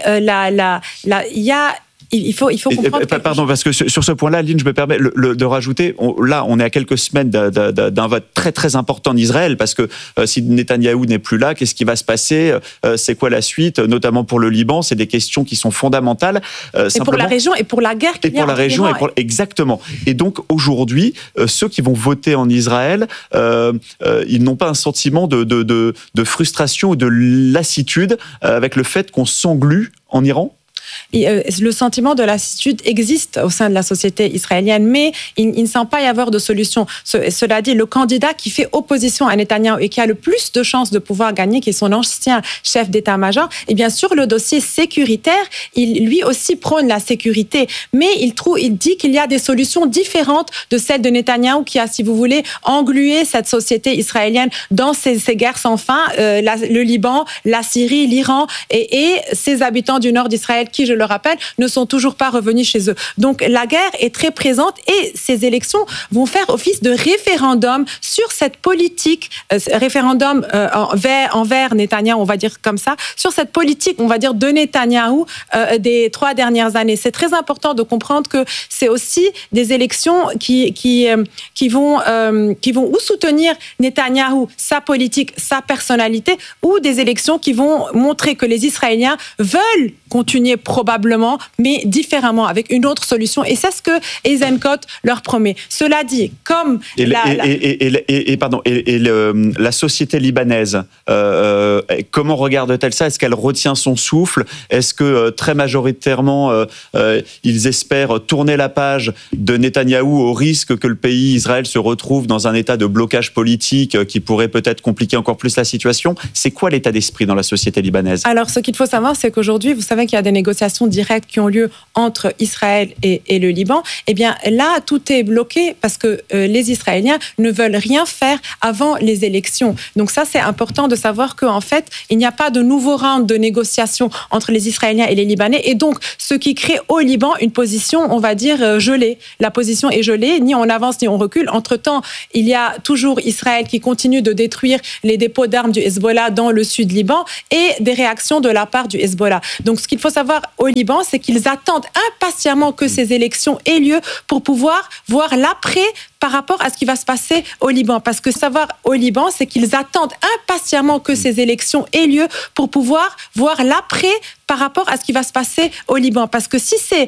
il y a... Il faut comprendre... Pardon, parce que sur ce point-là, Lynn, je me permets de rajouter, on est à quelques semaines d'un vote très très important en Israël, parce que si Netanyahou n'est plus là, qu'est-ce qui va se passer ? C'est quoi la suite ? Notamment pour le Liban, c'est des questions qui sont fondamentales. Et pour la région et pour la guerre qu'il y a pour la région exactement. Et donc aujourd'hui, ceux qui vont voter en Israël, ils n'ont pas un sentiment de frustration ou de lassitude avec le fait qu'on s'englue en Iran ? le sentiment de lassitude existe au sein de la société israélienne, mais il ne semble pas y avoir de solution. Cela dit, le candidat qui fait opposition à Netanyahou et qui a le plus de chances de pouvoir gagner, qui est son ancien chef d'état-major, et bien sur le dossier sécuritaire, il lui aussi prône la sécurité, mais il dit qu'il y a des solutions différentes de celles de Netanyahou qui a, si vous voulez, englué cette société israélienne dans ces guerres sans fin, le Liban, la Syrie, l'Iran et ces habitants du nord d'Israël qui, je le rappelle, ne sont toujours pas revenus chez eux. Donc la guerre est très présente et ces élections vont faire office de référendum sur cette politique, référendum envers Netanyahou, on va dire comme ça, sur cette politique, on va dire, de Netanyahou des 3 dernières années. C'est très important de comprendre que c'est aussi des élections qui vont ou soutenir Netanyahou, sa politique, sa personnalité, ou des élections qui vont montrer que les Israéliens veulent continuer probablement, mais différemment, avec une autre solution. Et c'est ce que Eisenkot leur promet. Cela dit, comme la société libanaise, comment regarde-t-elle ça? Est-ce qu'elle retient son souffle? Est-ce que très majoritairement, ils espèrent tourner la page de Netanyahou au risque que le pays Israël se retrouve dans un état de blocage politique qui pourrait peut-être compliquer encore plus la situation? C'est quoi l'état d'esprit dans la société libanaise? Alors, ce qu'il faut savoir, c'est qu'aujourd'hui, vous savez qu'il y a des négociations directes qui ont lieu entre Israël et le Liban. Eh bien, là, tout est bloqué parce que les Israéliens ne veulent rien faire avant les élections. Donc ça, c'est important de savoir qu'en fait, il n'y a pas de nouveau round de négociations entre les Israéliens et les Libanais. Et donc, ce qui crée au Liban une position, on va dire, gelée. La position est gelée, ni on avance ni on recule. Entre-temps, il y a toujours Israël qui continue de détruire les dépôts d'armes du Hezbollah dans le sud Liban et des réactions de la part du Hezbollah. Donc, ce qu'il faut savoir au Liban, c'est qu'ils attendent impatiemment que ces élections aient lieu pour pouvoir voir l'après par rapport à ce qui va se passer au Liban. Parce que savoir au Liban, c'est qu'ils attendent impatiemment que ces élections aient lieu pour pouvoir voir l'après par rapport à ce qui va se passer au Liban. Parce que si c'est